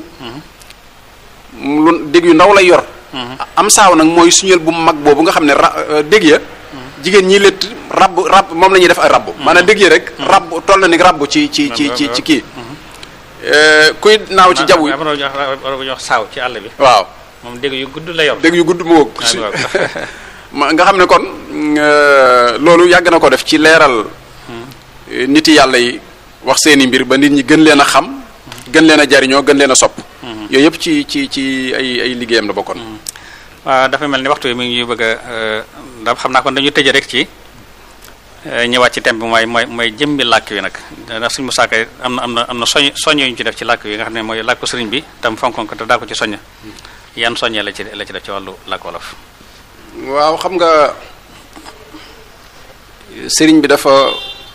lu dégg yu ndaw lay yor am saaw nag mooy suñeel bu mag boobu nga xam ne dégg ya jigéen ñi létt rabb moom la ñuy def ay rabb maanaam dégg ya rek rabb toll na ni rabb ci kii kuy naaw ci jaww yi jox saaw ci àll bi waaw moom dégg yu gudd la yor dégg yu gudd moo nga xam ne kon loolu yàgg na ko def ci leeral nit yàlla yi wax seeni mbir ba nit ñi gën leen a xam gën leen a jariñoo gën leen a sopp yooyu yëpp ci ay liggéeyam la bokkoon waaw dafa mel ni waxtu bi mi ngi bëgg a ndax xam naa kon dañu tëje rek ci ñëwaat ci thème bi mooy jëmbi làkk wi nag ndax suñu musaaka am na soññ yu ñu ci def ci làkk wi nga xam ne mooy làkku sëriñ bi tam fonkoon ko te daa ko ci soññ yan soññee la ci def ci wàllu làkk wolof waaw xam nga sëriñ bi dafa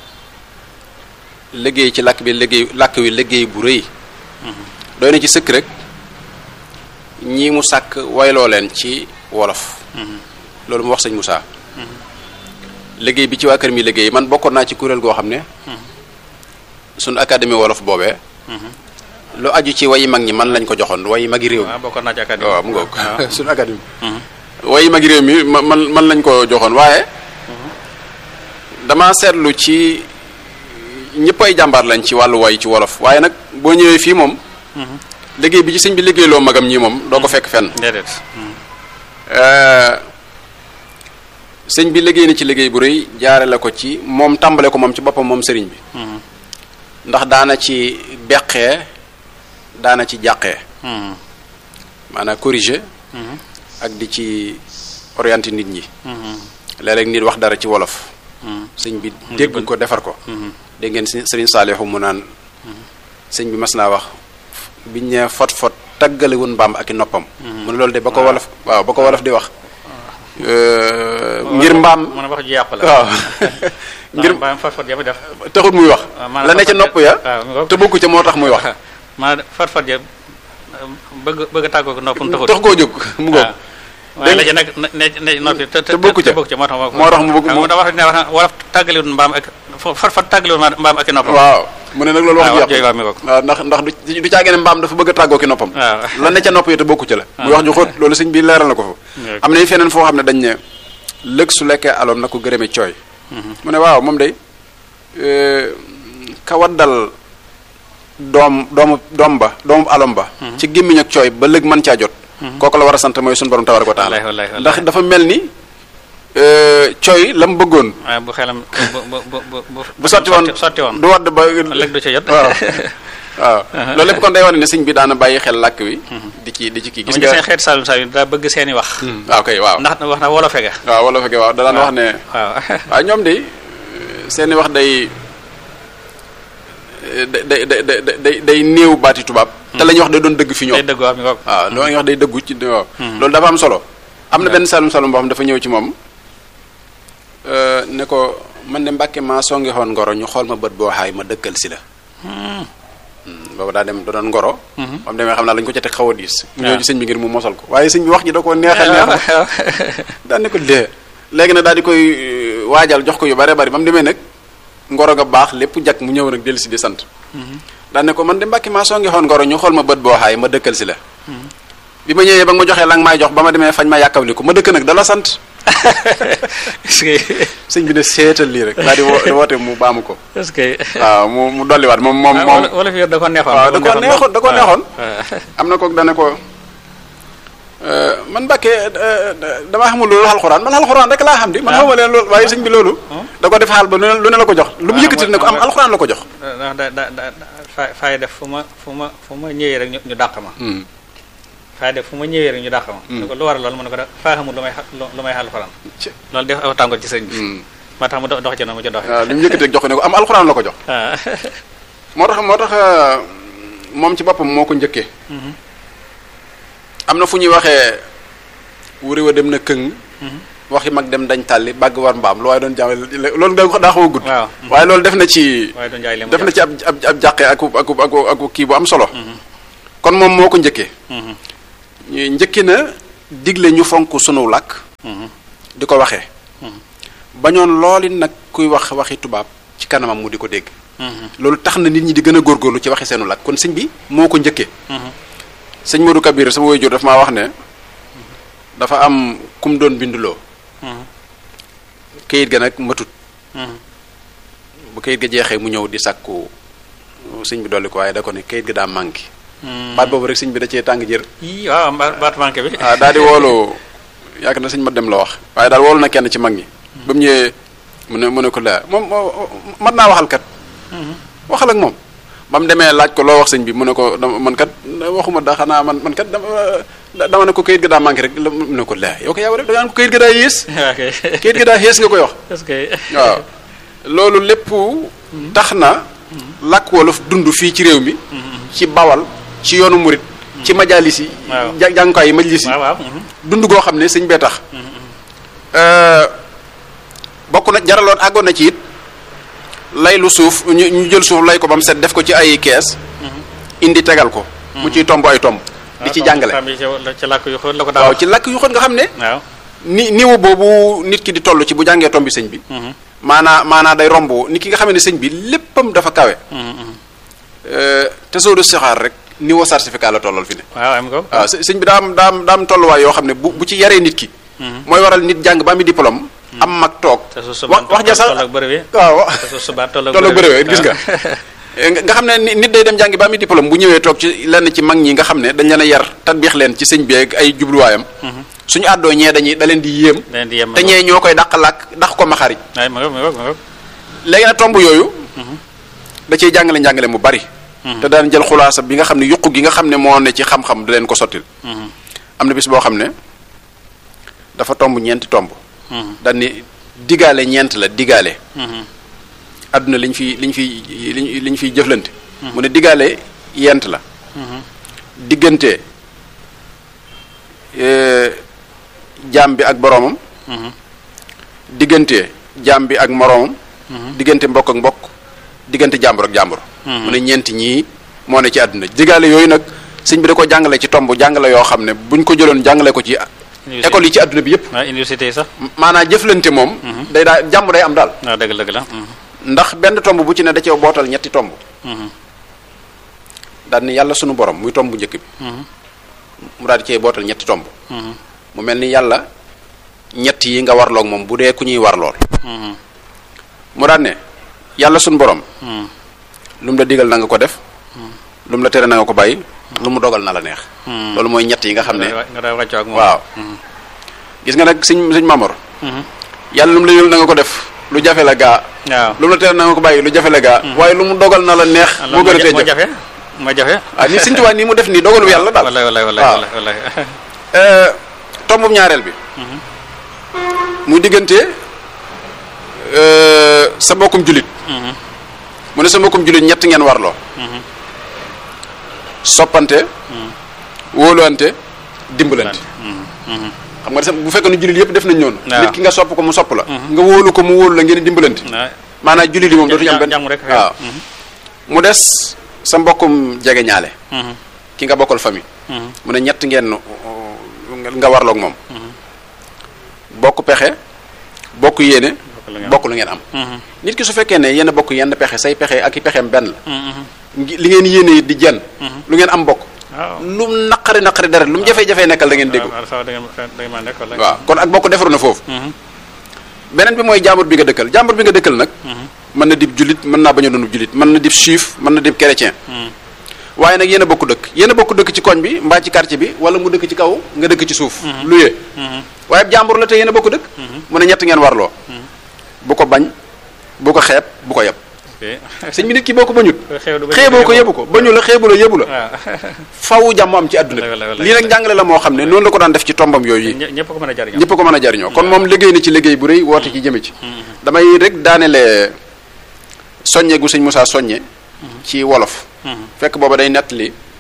liggéey ci làkk wi liggéey bu rëy doy na ci sëkk rek ñii mu sàkk wayloo leen ci wolof loolu mu wax sëñ Moussa liggéey bi ci waa kër mi liggéey man bokkoon naa ci kuréel goo xam ne suñu académie wolof boobee lu aju ci wayi mag ñi man lañ ko joxoon wayi magi réew mi bokkoon naa ci académie waaw mu ngoog suñu académie wayi magi réew mi man lañ ko joxoon waaye dama seetlu ci ñëpp ay jàmbaar lañ ci wàllu way ci wolof waaye nag boo ñëwee fii moom liggéey bi ci sëñ bi liggéeyloo magam ñii moom doo ko fekk fenn déedéet sëñ bi liggéey na ci liggéey bu rëy jaare la ko ci moom tàmbale ko moom ci boppam moom sëriñ bi ndax daana ci beqee daana ci jàqee maanaam corriger ak di ci orienter nit ñi léeg-léeg nit wax dara ci wolof sëñ bi dégg ko defar ko dégg ngeen sëriñ Saalihu mu naan sëñ bi mas naa wax biñ ne fot taggale woon mbaam ak i noppam mu ne loolu de ba ko wolof di wax ngir mbaam mën a wax ju yàqu la waaw ngir mbaam fot ya def taxut muy wax la ne ca nopp ya te bokku ca moo tax muy wax maanaam fot ya bëgg a tàggoo ko noppam tax koo jóg mu ngoog waaye la ca nag ne noppi te bokku ca moo tax mu bëgg da wax ne wax wolof tàggaliwul mbaam ak fot tàggaliwul mbaam ak i noppam waaw mu ne nag loolu wax ju yàqu waaw ndax du caagee ne mbaam dafa bëgg a tàggoo ki noppam la ne ca nopp yi te bokku ca la muy wax ju xóot loolu sëñ bi leeral na ko fa am na feneen foo xam ne dañ ne lëg su lekkee aloom na ko gërëme cooy mu ne waaw moom day ka waddal doomu alom ba ci gémmiñ ak cooy ba lëg mën caa jot kooku la war a sant mooy suñu borom tabaaraka wa taala ndax dafa mel ni cooy la mu bëggoon bu xelam bu sotti woon du wadd ba lëg du ca jot waaw loolu lépp kon day wane ne sëñ bi daana bàyyi xel làkk wi di ci kii gis nga seen xeet Saalum Saalum daa bëgg seeni wax waaw kay waaw ndax wax na wolof ga waaw wolof ga waaw da daan wax ne waaw ñoom de seeni wax day néew baati tubaab te la ñuy wax day doon dëgg fi ñoom waaw loolu la ñuy wax day dëggu ci waaw loolu dafa am solo am na benn Saalum Saalum boo xam dafa ñëw ci moom ne ko man de Mbàkke maa songi xoon ngoro ñu xool ma bët boo xaay ma dëkkal si la boobu daa dem da doon ngoro moom demee xam naa lañu ko ca teg xaw a diis mu ñëw ci sëñ bi ngir mu mosal ko waaye sëñ bi wax ji da ko neexal daan ne ko dee léegi nag daal di koy waajal jox ko yu bare bari ba mu demee nag ngoro nga baax lépp jak mu ñëw nag dellu si di sant daan ne ko man de Mbàkke maa songi xoon ngoro ñu xool ma bët boo xaay ma dëkkal si la bi ma ñëwee ba nga ma joxee la nga may jox ba ma demee fañ ma yàkkawli ko ma dëkk nag dala sant sëñ bi ne seetal lii rek daal di woote mu baamu ko est-ce que waaw mu dolliwaat moom wala fi da ko neexoon waaw da ko neexoon am na ko dane ko man Mbàkke damaa xamul loolu alxuraan man alxuraan rek laa xam di man xawma leen loolu waaye sëñ bi loolu da ko def xaal ba lu ne la ko jox lu mu yëkkati ne ko am alxuraan la ko jox fay def fu ma ñëwee rek ñu dàq ma fay def fu ma ñëwee rek ñu dàq ma ne ko lu war a loolu mu ne ko da faa xamul lu may alxuraan loolu def aw tàngoor ci sëñ bi maa tax mu dox ci na mu ci dox waaw li mu yëkkati rek jox ko ne ko am alxuraan la ko jox moo tax moom ci boppam moo ko njëkkee am na fu ñuy waxee wuri wa dem na këng waxi mag dem dañ tàlli bàgg war mbaam lu waaye doon jaay loolu daa xaw a gudd waaye loolu def na ci ab jàqe ak kii bu am solo kon moom moo ko njëkkee njëkki na digle ñu fonk sunu làkk di ko waxee bañoon looli nag kuy wax waxi tubaab ci kanamam mu di ko dégg loolu tax na nit ñi di gën a góorgóorlu ci waxi seenu làkk kon sëñ bi moo ko njëkkee sëñ Modou Kabir sama waajur daf maa wax ne dafa am kum doon binduloo kayit ga nag matut bu kayit ga jeexee mu ñëw di sàkku sëñ bi dolli ko waaye da ko ne kayit ga daa manqué baat boobu rek sëñ bi da cee tàng jër waaw baat manqué bi waaw daal di woolu yaakaar na sëñ ma dem la wax waaye daal woolu na kenn ci mag ñi ba mu ñëwee mu ne ko la moom mat naa waxal kat waxal ak moom ba mu demee laaj ko loo wax sëñ bi mu ne ko man kat waxuma da xanaa man kat dama ne ko kayit ga daa manqué rek mu ne ko la yow ko yaa war da nga ko kayit ga daa yées kayit ga daa yées nga koy wax waaw loolu lépp tax na làkk wolof dund fii ci réew mi ci bawal ci yoonu murit ci majalis yi jàngukaay yi majlis yi dund goo xam ne sëñ bee tax bokk na jaraloon àggoon na ci it lay lu suuf ñu jël suuf lay ko ba mu set def ko ci ay kees indi tegal ko mu ciy tomb ay tomb di ci jàngale waaw ci làkk yu xóot nga xam ne niveau boobu nit ki di toll ci bu jàngee tomb bi sëñ bi maanaa day romb nit ki nga xam ne sëñ bi léppam dafa kawe te soo du saxaar rek niveau certificat la tollal fi ne waaw sëñ bi daa am tolluwaay yoo xam ne bu ci yaree nit ki mooy waral nit jàng ba am diplôme am mag toog wax ja sax waaw tolloog bëréwee gis nga nga xam ne nit day dem jàngi ba am diplôme bu ñëwee toog ci lenn ci mag ñi nga xam ne dañ leen a yar tatbiix leen ci sëñ bi ak ay jubluwaayam suñu àddoo ñee da leen di yéem te ñee ñoo koy dàq làkk dàq ko maxarij léegi nag tomb yooyu da ciy jàngale mu bari te daan jël xulaasa bi nga xam ne yuqu gi nga xam ne moo ne ci xam-xam da leen ko sottil am na bis boo xam ne dafa tomb ñeenti tomb daan ni digaale ñeent la digaale àdduna liñ fiy jëflante mu ne digaale yent la diggante jaam bi ak boroomam diggante jaam bi ak moroomam diggante mbokk ak mbokk diggante jàmbur ak jàmbur mu ne ñeenti ñii moo ne ci àdduna digaale yooyu nag sëñ bi da ko jàngale ci tomb jàngale yoo xam ne buñ ko jëloon jàngale ko ci école yi ci àdduna bi yëpp université yi sax maanaam jëflante moom day daa jàmm day am daal dëgg la ndax benn tomb bu ci ne da cee bootal ñetti tomb daal ni yàlla sunu borom muy tomb bu njëkk bi mu daal di cee bootal ñetti tomb mu mel ni yàlla ñett yi nga warloog moom bu dee ku ñuy warlool mu daal ne yàlla sunu borom lu mu la digal na nga ko def lu mu la tere na nga ko bàyyi lu mu dogal na la neex loolu mooy ñett yi nga xam ne waaw gis nga nag sëñ Mamor yàlla lu mu la yël na nga ko def lu jafe la gaa lu mu la tere na nga ko bàyyi lu jafe la gaa waaye lu mu dogal na la neex moo gën a tee jafe moo jafe waaw ni sëñ Tuubaa nii mu def nii dogalu yàlla daal wallaay tombum ñaareel bi muy diggante sa mbokkum julit mu ne sa mbokkum julit ñett ngeen warloo soppante wóoluwante dimbalante xam nga bu fekkee ne jullit yëpp def nañ noonu nit ki nga sopp ko mu sopp la nga wóolu ko mu wóolu la ngeen dimbalante maanaam jullit yi moom dootuñu am benn waaw mu des sa mbokkum jege ñaale ki nga bokkal famille mu ne ñett ngeen nga warloog moom bokk pexe bokk yéene bokk lu ngeen am nit ki su fekkee ne yéen a bokk yenn pexe say pexe ak i pexeem benn la li ngeen yéene it di jenn lu ngeen am bokk lu mu naqari deret lu mu jafe-jafe nekkal da ngeen dégg waaw kon ak bokk defaru na foofu beneen bi mooy jàmbur bi nga dëkkal nag mën na dib jullit mën naa bañ a doon jullit mën na dib juif mën na dib chrétien waaye nag yéen a bokk dëkk ci koñ bi mbaa ci quartier bi wala mu dëkk ci kaw nga dëkk ci suuf luyee waaye jàmbur la te yéen a bokk dëkk mu ne ñett ngeen warloo bu ko bañ bu ko xeeb bu ko yeb sëñ bi nit ki boo ko bañut xeeboo ko yebu ko bañu la xeebu la yebu la faw jàmm am ci àdduna lii nag njàngale la moo xam ne noonu la ko daan def ci tombam yooyu ñëpp ko mën a jariñoo kon moom liggéey na ci liggéey bu rëy woote ci jëme ci damay rek daanele soññe gu sëñ Moussa soññe ci wolof fekk booba day nettali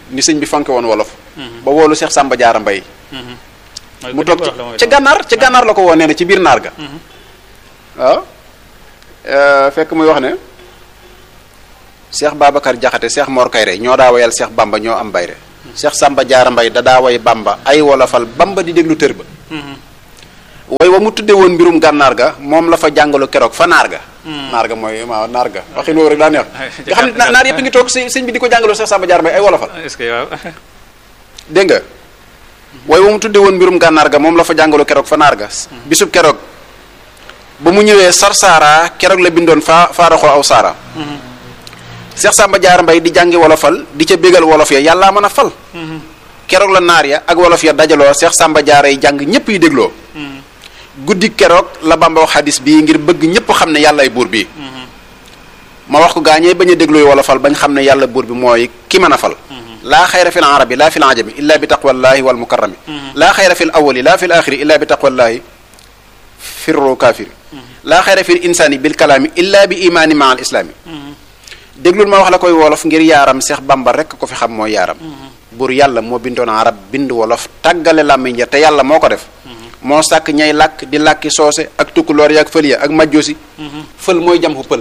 ni sëñ bi fonke woon wolof ba woolu Cheikh Samba Diarra Mbaye mu toog ca gànnaar la ko woo nee na ci biir naar ga waaw fekk muy wax ne Cheikh Babacar Jaxate Cheikh Mor Kayre ñoo daa wayal Cheikh Bamba ñoo am bayre Cheikh Samba Diarra Mbaye da daa way Bamba ay wolofal Bamba di déglu tër ba way wa mu tudde woon mbirum gànnaar ga moom la fa jàngalu keroog fa naar ga naar ga mooy waaw naar ga waxin woowu rek daa neex nga xam ne naar yëpp ngi toog sëñ bi di ko jàngaloo Cheikh Samba Diarra Mbaye ay wolofal est-ce que waaw dégg nga way wa mu tudde woon mbirum gànnaar ga moom la fa jàngalu keroog fa naar ga bisub keroog ba mu ñëwee Sarsara keroog la bindoon faaraxoo aw saara Cheikh Samba Diarra Mbaye di jàngi wolofal di ca bégal wolof ya yàllaa mën a fal keroog la naar ya ak wolof ya dajaloo Cheikh Samba Diarra yi jàng ñëpp yi dégloo guddi keroog la Bamba wax xadis bii ngir bëgg ñëpp xam ne yàllaay buur bi ma wax ko gaañee bañ a déglooy wolofal bañ xam ne yàlla buur bi mooy ki mën a fal laa xayra fil arabi laa fil ajami illa bi taqwallahi wal mukarrami laa xayra fil awali laa fil axiri illa bi taqwallahi firru kaafiri laa xayra fil insaani bil kalaami illa bi imaani ma al islaami déglul ma wax la koy wolof ngir yaaram Seex Bamba rek ko fi xam mooy yaaram buur yàlla moo bindoon arab bind wolof tàggale làmmiñ ja te yàlla moo ko def moo sàkk ñay làkk di làkki soose ak tukkuloor ya ak fël ya ak majjoosi fël mooy jam fu pël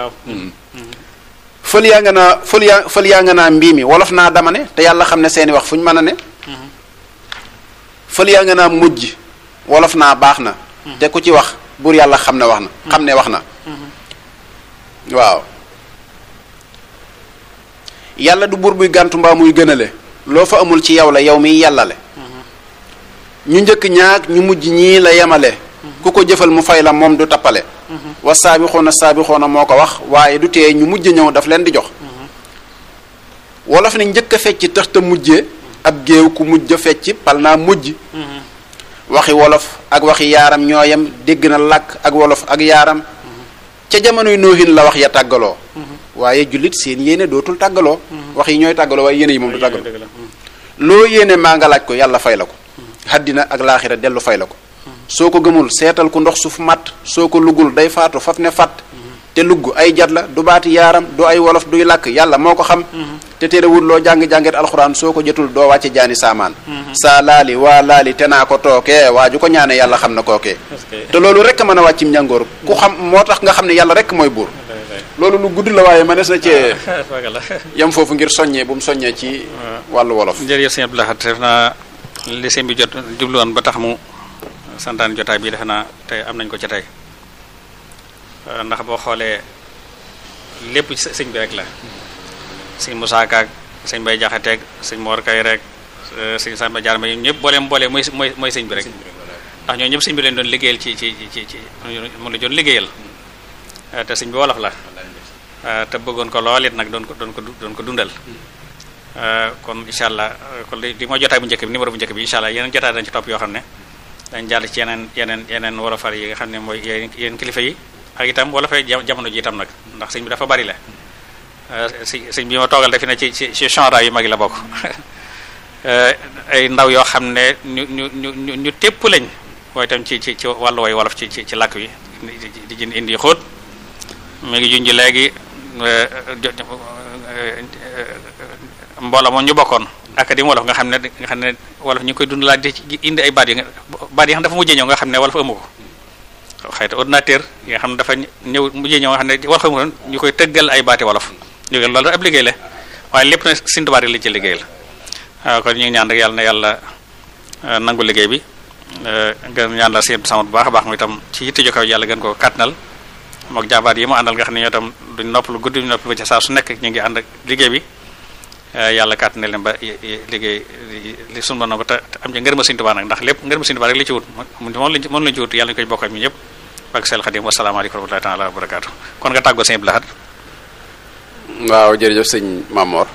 fël yaa nga naa fël yaa nga naa mbii mi wolof naa dama ne te yàlla xam ne seeni wax fu ñu mën a ne fël yaa nga naa mujj wolof naa baax na te ku ci wax buur yàlla xam ne wax na xam ne wax na waaw yàlla du buur buy gàntu mbaa muy gënale loo fa amul ci yow la yow miy yàllale ñu njëkk ñaag ñu mujj ñii la yemale ku ko jëfal mu fay la moom du tappale wa saabixoona moo ko wax waaye du tee ñu mujj ñëw daf leen di jox wolof ne njëkk a fecc tax te mujjee ab géew ku mujj a fecc pal naa mujj waxi wolof ak waxi yaaram ñooyam dégg na làkk ak wolof ak yaaram ca jamonoy noohin la wax ya tàggaloo waaye jullit seen yéene dootul tàggaloo wax yi ñooy tàggaloo waaye yéene yi moom du tàggaloo loo yéene maa nga laaj ko yàlla fay la ko haddina ak laaxira dellu fay la ko soo ko gëmul seetal ku ndox suuf matt soo ko luggul day faatu faf ne fàtt te lugg ay jat la du baati yaaram du ay wolof duy làkk yàlla moo ko xam te terewul loo jàng-jànget alxuraan soo ko jotul doo wàcce jaani saamaan saa laali waa laali te naa ko tookee waa ju ko ñaane yàlla xam na kookee te loolu rek mën a wàccim njàngoor ku xam moo tax nga xam ne yàlla rek mooy buur loolu lu gudd la waaye mënees na cee yam foofu ngir soññee bu mu soññee ci wàllu wolof jërëjëf sëñ Abdou Lahad def naa li sëñ bi jot jubluwoon ba tax mu santaan jotaay bi defe naa tey am nañ ko ci tey ndax boo xoolee lépp sëñ bi rek la sëñ Moussa Ka ak sëñ Bay Jaxateeg sëñ Mor Kay rek sëñ Samba Diarra Mbaye ñëpp booleem mooy sëñ bi rek ndax ñoo ñëpp sëñ bi leen doon liggéeyal ci mu la doon liggéeyal te sëñ bi wolof la te bëggoon ko lool it nag doon ko dundal kon incha allah kon li mooy jotaay bu njëkk bi numéro bu njëkk bi incha allah yeneen jotaay dañ ci topp yoo xam ne dañ jàll ci yeneen wolofal yi nga xam ne mooy yéen kilifa yi ak itam wolofal jamono ji itam nag ndax sëñ bi dafa bari la sëñ bi ma toogal defe ne ci chanra yu mag yi la bokk ay ndaw yoo xam ne ñu tépp lañ waaye itam ci wàllu way wolof ci làkk wi di indi xóot mi ngi junj léegi mbooloo moom ñu bokkoon académie wolof nga xam ne wolof ñu ngi koy dund laa di indi ay baat yi xam dafa mujjee ñëw nga xam ne wolof amu ko xëyta ordinateur yi nga xam ne dafa ñëw mujjee ñëw nga xam ne wolof amu ko ñu koy tëggal ay baati wolof jógee loolu ab liggéey la waaye lépp na Sëñ Tuubaa li ci liggéey la kon ñu ngi ñaan rek yàlla na yàlla nangu liggéey bi gën ñaan la seen sama bu baax a baax mu itam ci yitte jokaw yàlla gën ko kàttanal mook jàmbaar yi mu àndal nga xam ne ñoo itam duñ noppalu guddi duñ noppalu ba ci saa su nekk ñu ngi ànd ak liggéey bi yàlla kàttanal leen ba liggéey li sunu mën na ko te am ci ngërëma Sëñ Tuubaa nag ndax lépp ngërëma Sëñ Tuubaa rek li ci wut moom lañ ci wut yàlla ñu koy bokk ak ñu ñëpp ak sel Xadim wasalaamaaleykum wa rahmatullahi taala wa barakaatu kon nga tàggoo Sëñ Abdou Lahad. waaw jërëjëf sëñ Mamor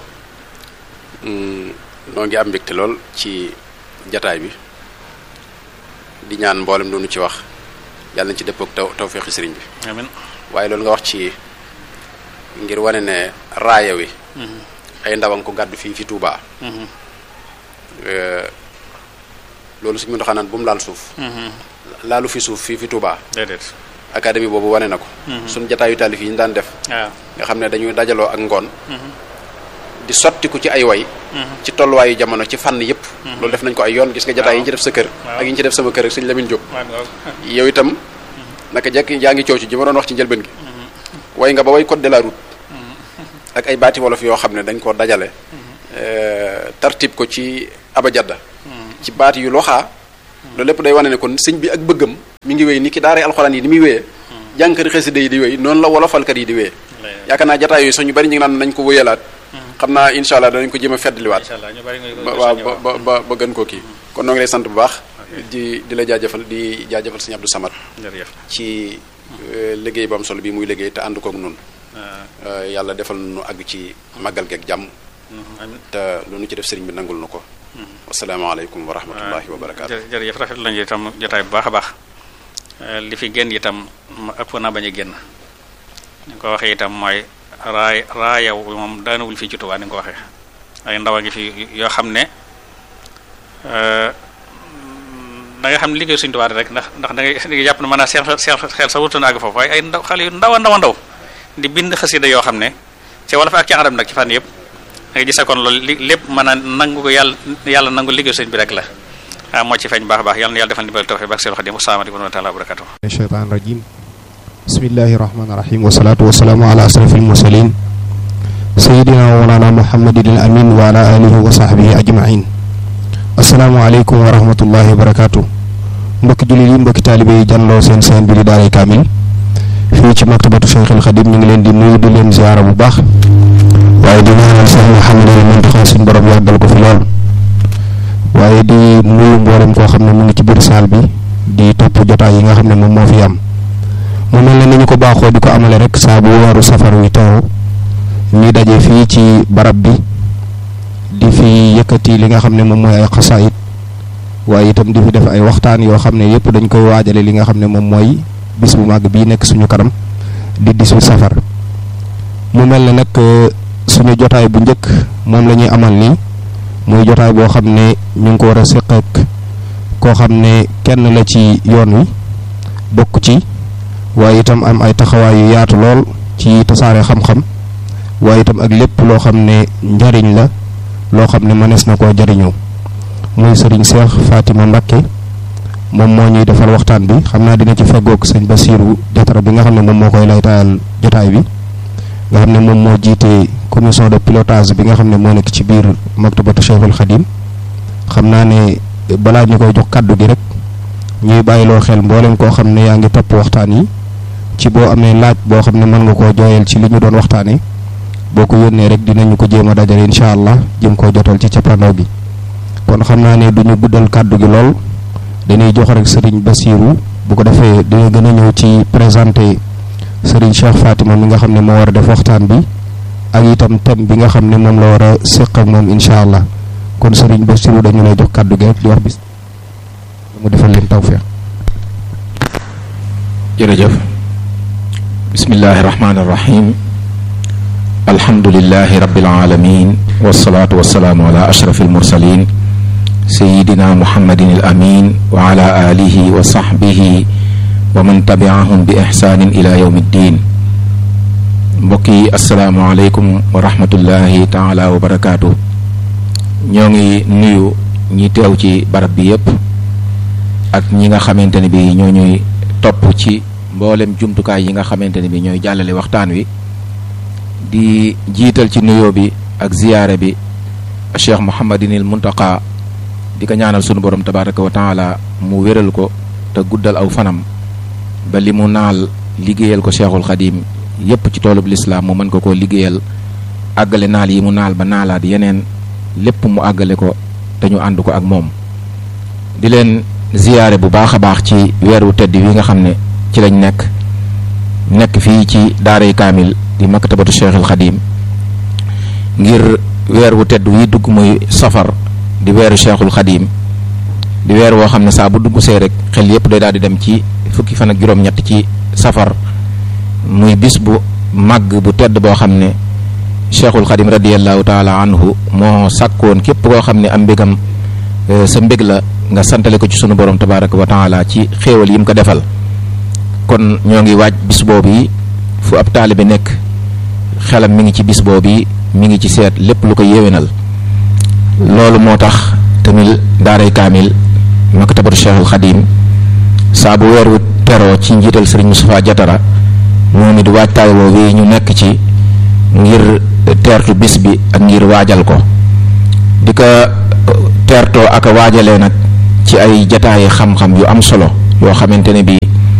noo ngi am mbégte lool ci jataay bi di ñaan mboolem doonu ci wax yàlla na ci dëppoo ak tawfeexi sëriñ bi amiin waaye loolu nga wax ci ngir wane ne raaya wi ay ndawam ko gàddu fii fi Touba loolu suñu mën naan bu mu laal suuf laalu fi suuf fii fi Touba déedéet académie boobu wane na ko suñ jataayu taalif yi ñu daan def waaw nga xam ne dañuy dajaloo ak ngoon di sottiku ci ay way ci tolluwaayu jamono ci fànn yëpp loolu def nañ ko ay yoon gis nga jotaay yi ñu ci def sa kër ak yi ñu ci def sama kër ak sëñ Lamine Diop yow itam naka jekk yaa ngi coow ci ji ma doon wax ci njëlbeen gi way nga ba way code de la route ak ay baati wolof yoo xam ne dañ koo dajale tartib ko ci abajadda ci baati yu loxaa loolu lépp day wane ne kon sëñ bi ak bëggam mi ngi wéy ni ki daaray alxuraan yi di muy wéyee jànkari xasida yi di wéy noonu la wolofalkat yi di wéyee yaakaar naa jataay yooyu sax ñu bari ñu ngi naan nañ ko wéyalaat xam naa incha allah danañ ko jéem a feddliwaat waaw ba gën koo kii kon noo ngi lay sant bu baax di la jaajëfal di jaajëfal sëñ Abdou Samad ci liggéey bu am solo bi muy liggéey te ànd koog noonu yàlla defal nu àgg ci màggal geeg jàmm te lu nu ci def sëriñ bi nangul na ko wasalaamaaleykum wa rahmatullahi wa barakaatu jërëjëf rafet lañu itam jotaay bu baax a baax li fi génn itam ak fa naa bañ a génn ni nga ko waxee itam mooy raaya moom daanawul fii ci Tuubaa ni nga ko waxee ay ndaw a ngi fi yoo xam ne da nga xam ne liggéey Sëriñ Tuubaa rek ndax da ngay jàpp ne mën naa seen xel sa wutoon àgg foofu waaye ay ndaw xale yu ndaw a ndaw di bind xasida yoo xam ne ci wolof ak ci arab nag ci fànn yëpp da nga gis kon loolu lépp mën a nangu ko yàlla nangu liggéey sëñ bi rek la waaw moo ci feeñ baax a baax yàlla na yàlla defal ndimbal tawfiq bak Seex Xaadim asalaamaaleykum wa rahmatullahi wa barakatuh shaytaan rajim bismillahi rahmaani rahim wasalaatu wasalaamu ala asrafil mursalin sayidina wa mawlana muhammadin al amin wa ala alihi wa sahbihi ajmain asalaamaaleykum wa rahmatullahi wa barakatuh mbokki jullit yi mbokki taalibe yi janloo seen bi di daaray kaamil fii ci maktabatu Cheikhul Khadim ñu ngi leen di nuyu di leen ziyaara bu baax waaye di ñaanal Cheikh Mouhamadou Mountakha suñu borom yàggal ko fi lool waaye di nuyu mboolem koo xam ne mu ngi ci biir saal bi di topp jotaay yi nga xam ne moom moo fi am mu mel ne ni ñu ko baaxoo di ko amale rek saa bu weeru safar wi teew ñuy daje fii ci barab bi di fi yëkkati li nga xam ne moom mooy ay xasaayit waaye itam di fi def ay waxtaan yoo xam ne yëpp dañ koy waajale li nga xam ne moom mooy bis bu màgg bii nekk suñu kanam di 18 safar mu mel ne nag suñu jotaay bu njëkk moom la ñuy amal nii muy jotaay boo xam ne ñu ngi ko war a seq ak koo xam ne kenn la ci yoon wi bokk ci waaye itam am ay taxawaay yu yaatu lool ci tasaare xam-xam waaye itam ak lépp loo xam ne njariñ la loo xam ne mënees na koo jariñoo muy sëriñ Cheikh Fatima Mbacké moom moo ñuy defal waxtaan bi xam naa dina ci feggoog sëñ Basiiru Jatara bi nga xam ne moom moo koy laytaayal jotaay bi nga xam ne moom moo jiite commission de pilotage bi nga xam ne moo nekk ci biir maktabatu Cheikhul Khadim xam naa ne balaa ñu koy jox kaddu gi rek ñuy bàyyiloo xel mboolem koo xam ne yaa ngi topp waxtaan yi ci boo amee laaj boo xam ne mën nga koo jooyal ci li ñu doon waxtaanee boo ko yónnee rek dinañu ko jéem a dajale incha allah jëm koo jotal ci cappaandaw gi kon xam naa ne du ñu guddal kaddu gi lool dañuy jox rek Serigne Bassirou bu ko defee dina gën a ñëw ci présenté Serigne Cheikh Fatima mi nga xam ne moo war a def waxtaan bi ak itam thème bi nga xam ne moom la war a séq ak moom incha allah kon Serigne Bassirou dañu lay jox kaddu gi rek di wax bis mu defal leen tawfeex. jërëjëf bismillahi rahmaani rahim alhamdulillahi rabbil alamin wasalaatu wasalaamu ala ashrafil mursalin sayidina muhammadin al amin wa ala alihi wa sahbihi wa man tabiahum bi ihsanin ila yawmi ddin mbokk yi asalaamualeykum wa rahmatullahi taala wa barakaatu ñoo ngi nuyu ñi teew ci barab bi yépp ak ñi nga xamante ne bi ñoo ñuy topp ci mboolem jumtukaay yi nga xamante ne bi ñooy jàllale waxtaan wi di jiital ci nuyoo bi ak ziyaare bi Cheikh Mouhamadinil Muntaqa di ko ñaanal sunu borom tabaraka wa taala mu wéral ko te guddal aw fanam ba li mu naal liggéeyal ko Cheikhul Khadim yépp ci toolub lislaam mu mën ko koo liggéeyal àggale naal yi mu naal ba naalaat yeneen lépp mu àggale ko te ñu ànd ko ak moom di leen ziyaare bu baax a baax ci weeru tedd wi nga xam ne ci lañ nekk fii ci daaray kaamil di maktabatu Cheikhul Khadim ngir weer wu tedd wi dugg muy safar di weeru Cheikhul Khadim di weer woo xam ne saa bu dugg see rek xel yépp day daal di dem ci fukki fan ak juróom-ñett ci safar muy bis bu màgg bu tedd boo xam ne Cheikhul Khadim radiyallahu taala anhu moo sàkkoon képp koo xam ne am mbégam sa mbég la nga santale ko ci sunu borom tabaraka wa taala ci xéewal yi mu ko defal kon ñoo ngi waaj bis boobu yi fu ab taalibe nekk xelam mi ngi ci bis boobu yi mi ngi ci seet lépp lu ko yéwénal. loolu moo tax tamit daaray kaamil maktabatu Cheikhul Khadim saa bu weer wu teroo ci njiital Serigne Moustapha Diatara moom it waajtaay woowu ñu nekk ci ngir teertu bis bi ak ngir waajal ko di ko teertoo ak a waajalee nag ci ay jataayi xam-xam yu am solo yoo xamante ne bii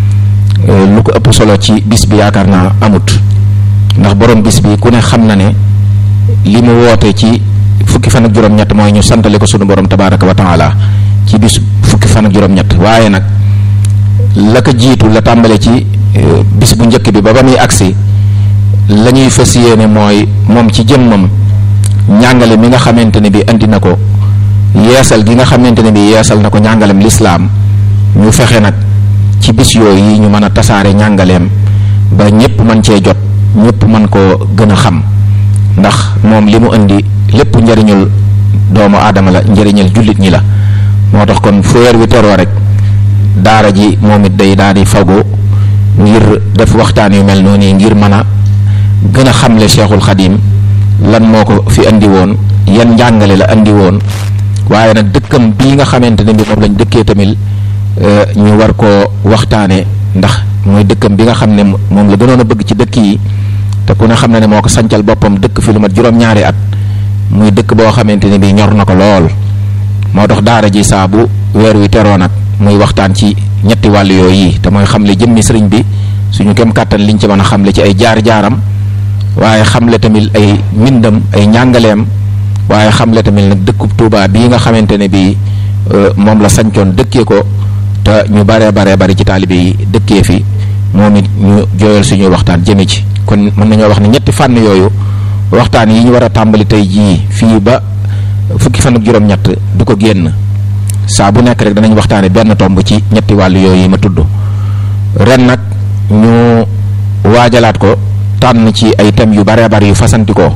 lu ko ëpp solo ci bis bi yaakaar naa amut ndax borom bis bi ku ne xam na ne li mu woote ci fukki fan ak juróom-ñett mooy ñu santale ko sunu borom tabaaraka wa taala ci bis fukki fan ak juróom-ñett waaye nag la ko jiitu la tàmbale ci bis bu njëkk bi ba muy agsi la ñuy fas yéene mooy moom ci jëmmam njàngale mi nga xamante ne bi indi na ko yeesal gi nga xamante ne bi yeesal na ko njàngalem lislaam ñu fexe nag ci bis yooyu yi ñu mën a tasaare njàngaleem ba ñëpp mën cee jot ñëpp mën koo gën a xam ndax moom li mu indi lépp njëriñul doomu aadama la njëriñal jullit ñi la moo tax kon fu weer wi teroo rek daara ji moom it day daal di fagu ngir def waxtaan yu mel noonu ngir mën a gën a xamle Cheikhul Khadim lan moo ko fi andi woon yan njàngale la andi woon waaye nag dëkkam bii nga xamante ne bi moom lañ dëkkee tamit ñu war koo waxtaane ndax mooy dëkkam bi nga xam ne moom la gënoon a bëgg ci dëkk yi te ku ne xam na ne moo ko sancal boppam dëkk fi lu mat juróom-ñaari at muy dëkk boo xamante ne bi ñor na ko lool moo tax daara ji saa bu weer wi teroo nag muy waxtaan ci ñetti wàll yooyu yi te mooy xamle jëmmi sëriñ bi suñu kem kàttan liñ ci mën a xamle ci ay jaar-jaaram waaye xamle tamit ay mbindam ay njàngaleem waaye xamle tamit nag dëkkub Tuubaa bii nga xamante ne bii moom la sancoon dëkkee ko te ñu baree bari ci taalibe yi dëkkee fi moom it ñu jooyal suñuy waxtaan jëme ci kon mën nañoo wax ne ñetti fànn yooyu waxtaan yi ñu war a tàmbali tey jii fii ba fukki fan ak juróom-ñett du ko génn saa bu nekk rek danañ waxtaane benn tomb ci ñetti wàll yooyu yi ma tudd ren nag ñu waajalaat ko tànn ci ay thèmes yu baree bari yu fasanti ko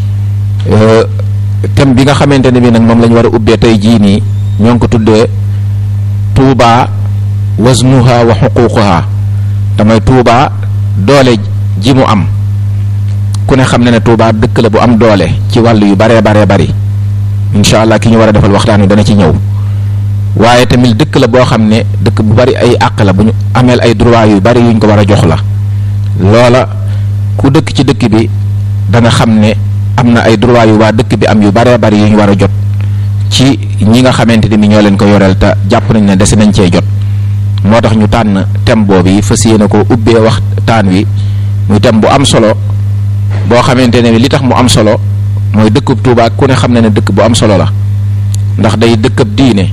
thème bi nga xamante ne bi nag moom la ñu war a ubbee tey jii nii ñoo ngi ko tuddee Tuubaa wasnuha wa xuququha damay Tuubaa doole ji mu am ku ne xam na ne Tuubaa dëkk la bu am doole ci wàll yu baree bari incha allah ki ñu war a defal waxtaan wi dana ci ñëw waaye tamit dëkk la boo xam ne dëkk bu bari ay àq la bu ñu ameel ay droit yu bari yuñ ko war a jox la loola ku dëkk ci dëkk bi dana xam ne am na ay droit yu waa dëkk bi am yu baree bari yu ñu war a jot ci ñi nga xamante ni ñoo leen ko yoreel te jàpp nañ ne dese nañ cee jot moo tax ñu tànn thème boobu yi fas yéene ko ubbee waxtaan wi muy thème bu am solo boo xamante ne li tax mu am solo mooy dëkkub Tuubaa ku ne xam na ne dëkk bu am solo la ndax day dëkkab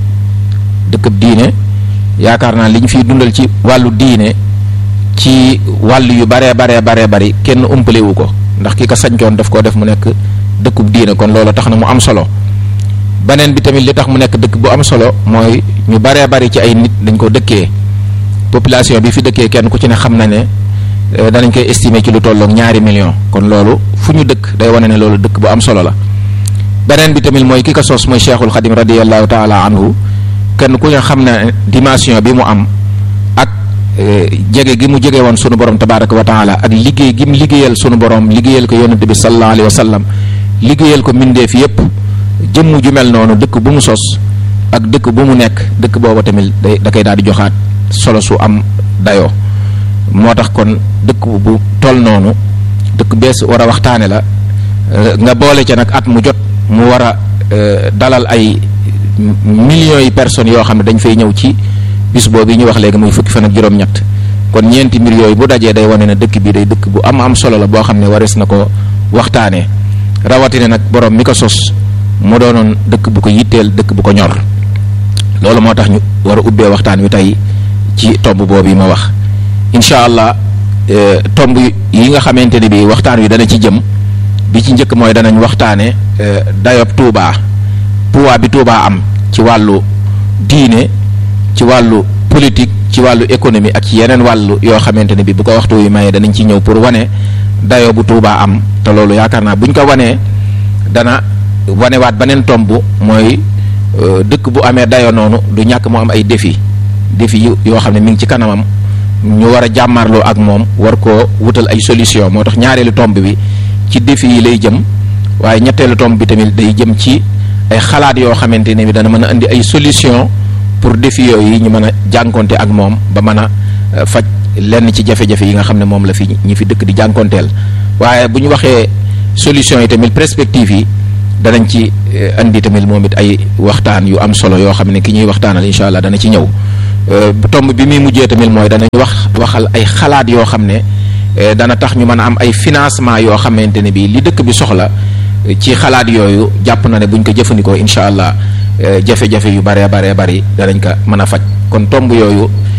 diine yaakaar naa li ñu fiy dundal ci wàllu diine ci wàllu yu baree bari kenn umpalewu ko ndax ki ko sañcoon daf koo def mu nekk dëkkub diine kon loolu tax na mu am solo beneen bi tamit li tax mu nekk dëkk bu am solo mooy ñu baree bari ci ay nit dañ ko dëkkee population bi fi dëkkee kenn ku ci ne xam na ne danañ koy estimer ci lu tolloog 2 millions kon loolu fu ñu dëkk day wane ne loolu dëkk bu am solo la beneen bi tamit mooy ki ko sos mooy Cheikhul Khadim radiyallahu taala anhu kenn ku ne xam na dimension bi mu am ak jege gi mu jege woon sunu borom tabaraka wa taala ak liggéey gi mu liggéeyal sunu borom liggéeyal ko yonente bi sallallahu alayhi wa sallam liggéeyal ko mbindeef yépp jëmm ju mel noonu dëkk bu mu sos ak dëkk bu mu nekk dëkk booba tamit da koy daal di joxaat solo su am dayoo moo tax kon dëkk bu toll noonu dëkk bees war a waxtaane la nga boole ca nag at mu jot mu war a dalal ay millions yi personnes yoo xam ne dañ fay ñëw ci bis boobu yi ñu wax léegi muy fukki fan ak juróom-ñett kon ñeenti mbir yooyu bu dajee day wane ne dëkk bi day dëkk bu am solo la boo xam ne warees na ko waxtaanee rawatina nag borom mi ko sos mu doonoon dëkk bu ko yitteel dëkk bu ko ñor loolu moo tax ñu war a ubbee waxtaan wi tey ci tomb boobu yi ma wax incha allah tomb yi nga xamante ne bi waxtaan wi dana ci jëm bi ci njëkk mooy danañ waxtaane dayob Tuubaa pouvoir bi Tuubaa am ci wàllu diine ci wàllu politique ci wàllu économie ak ci yeneen wàllu yoo xamante ne bi bu ko waxtu wi mayee danañ ci ñëw pour wane dayo bu Tuubaa am te loolu yaakaar naa buñ ko wanee dana wanewaat beneen tomb mooy dëkk bu amee dayo noonu du ñàkk mu am ay défi yoo xam ne mi ngi ci kanamam ñu war a jàmmarloo ak moom war koo wutal ay solution moo tax ñaareelu tomb bi ci défi yi lay jëm waaye ñetteelu tomb bi tamit day jëm ci ay xalaat yoo xamante ne bi dana mën a indi ay solution pour défi yooyu ñu mën a jànkonte ak moom ba mën a faj lenn ci jafe-jafe yi nga xam ne moom la fi ñi fi dëkk di jànkonteel. waaye bu ñu waxee solution yi tamit perspective yi danañ ci indi tamit moom it ay waxtaan yu am solo yoo xam ne ki ñuy waxtaanal incha allah dana ci ñëw. tomb bi muy mujjee tamit mooy danañ waxal ay xalaat yoo xam ne dana tax ñu mën a am ay financement yoo xamante ne bii li dëkk bi soxla ci xalaat yooyu jàpp na ne buñ ko jëfandikoo incha allah jafe-jafe yu baree bari danañ ko mën a faj kon tomb yooyu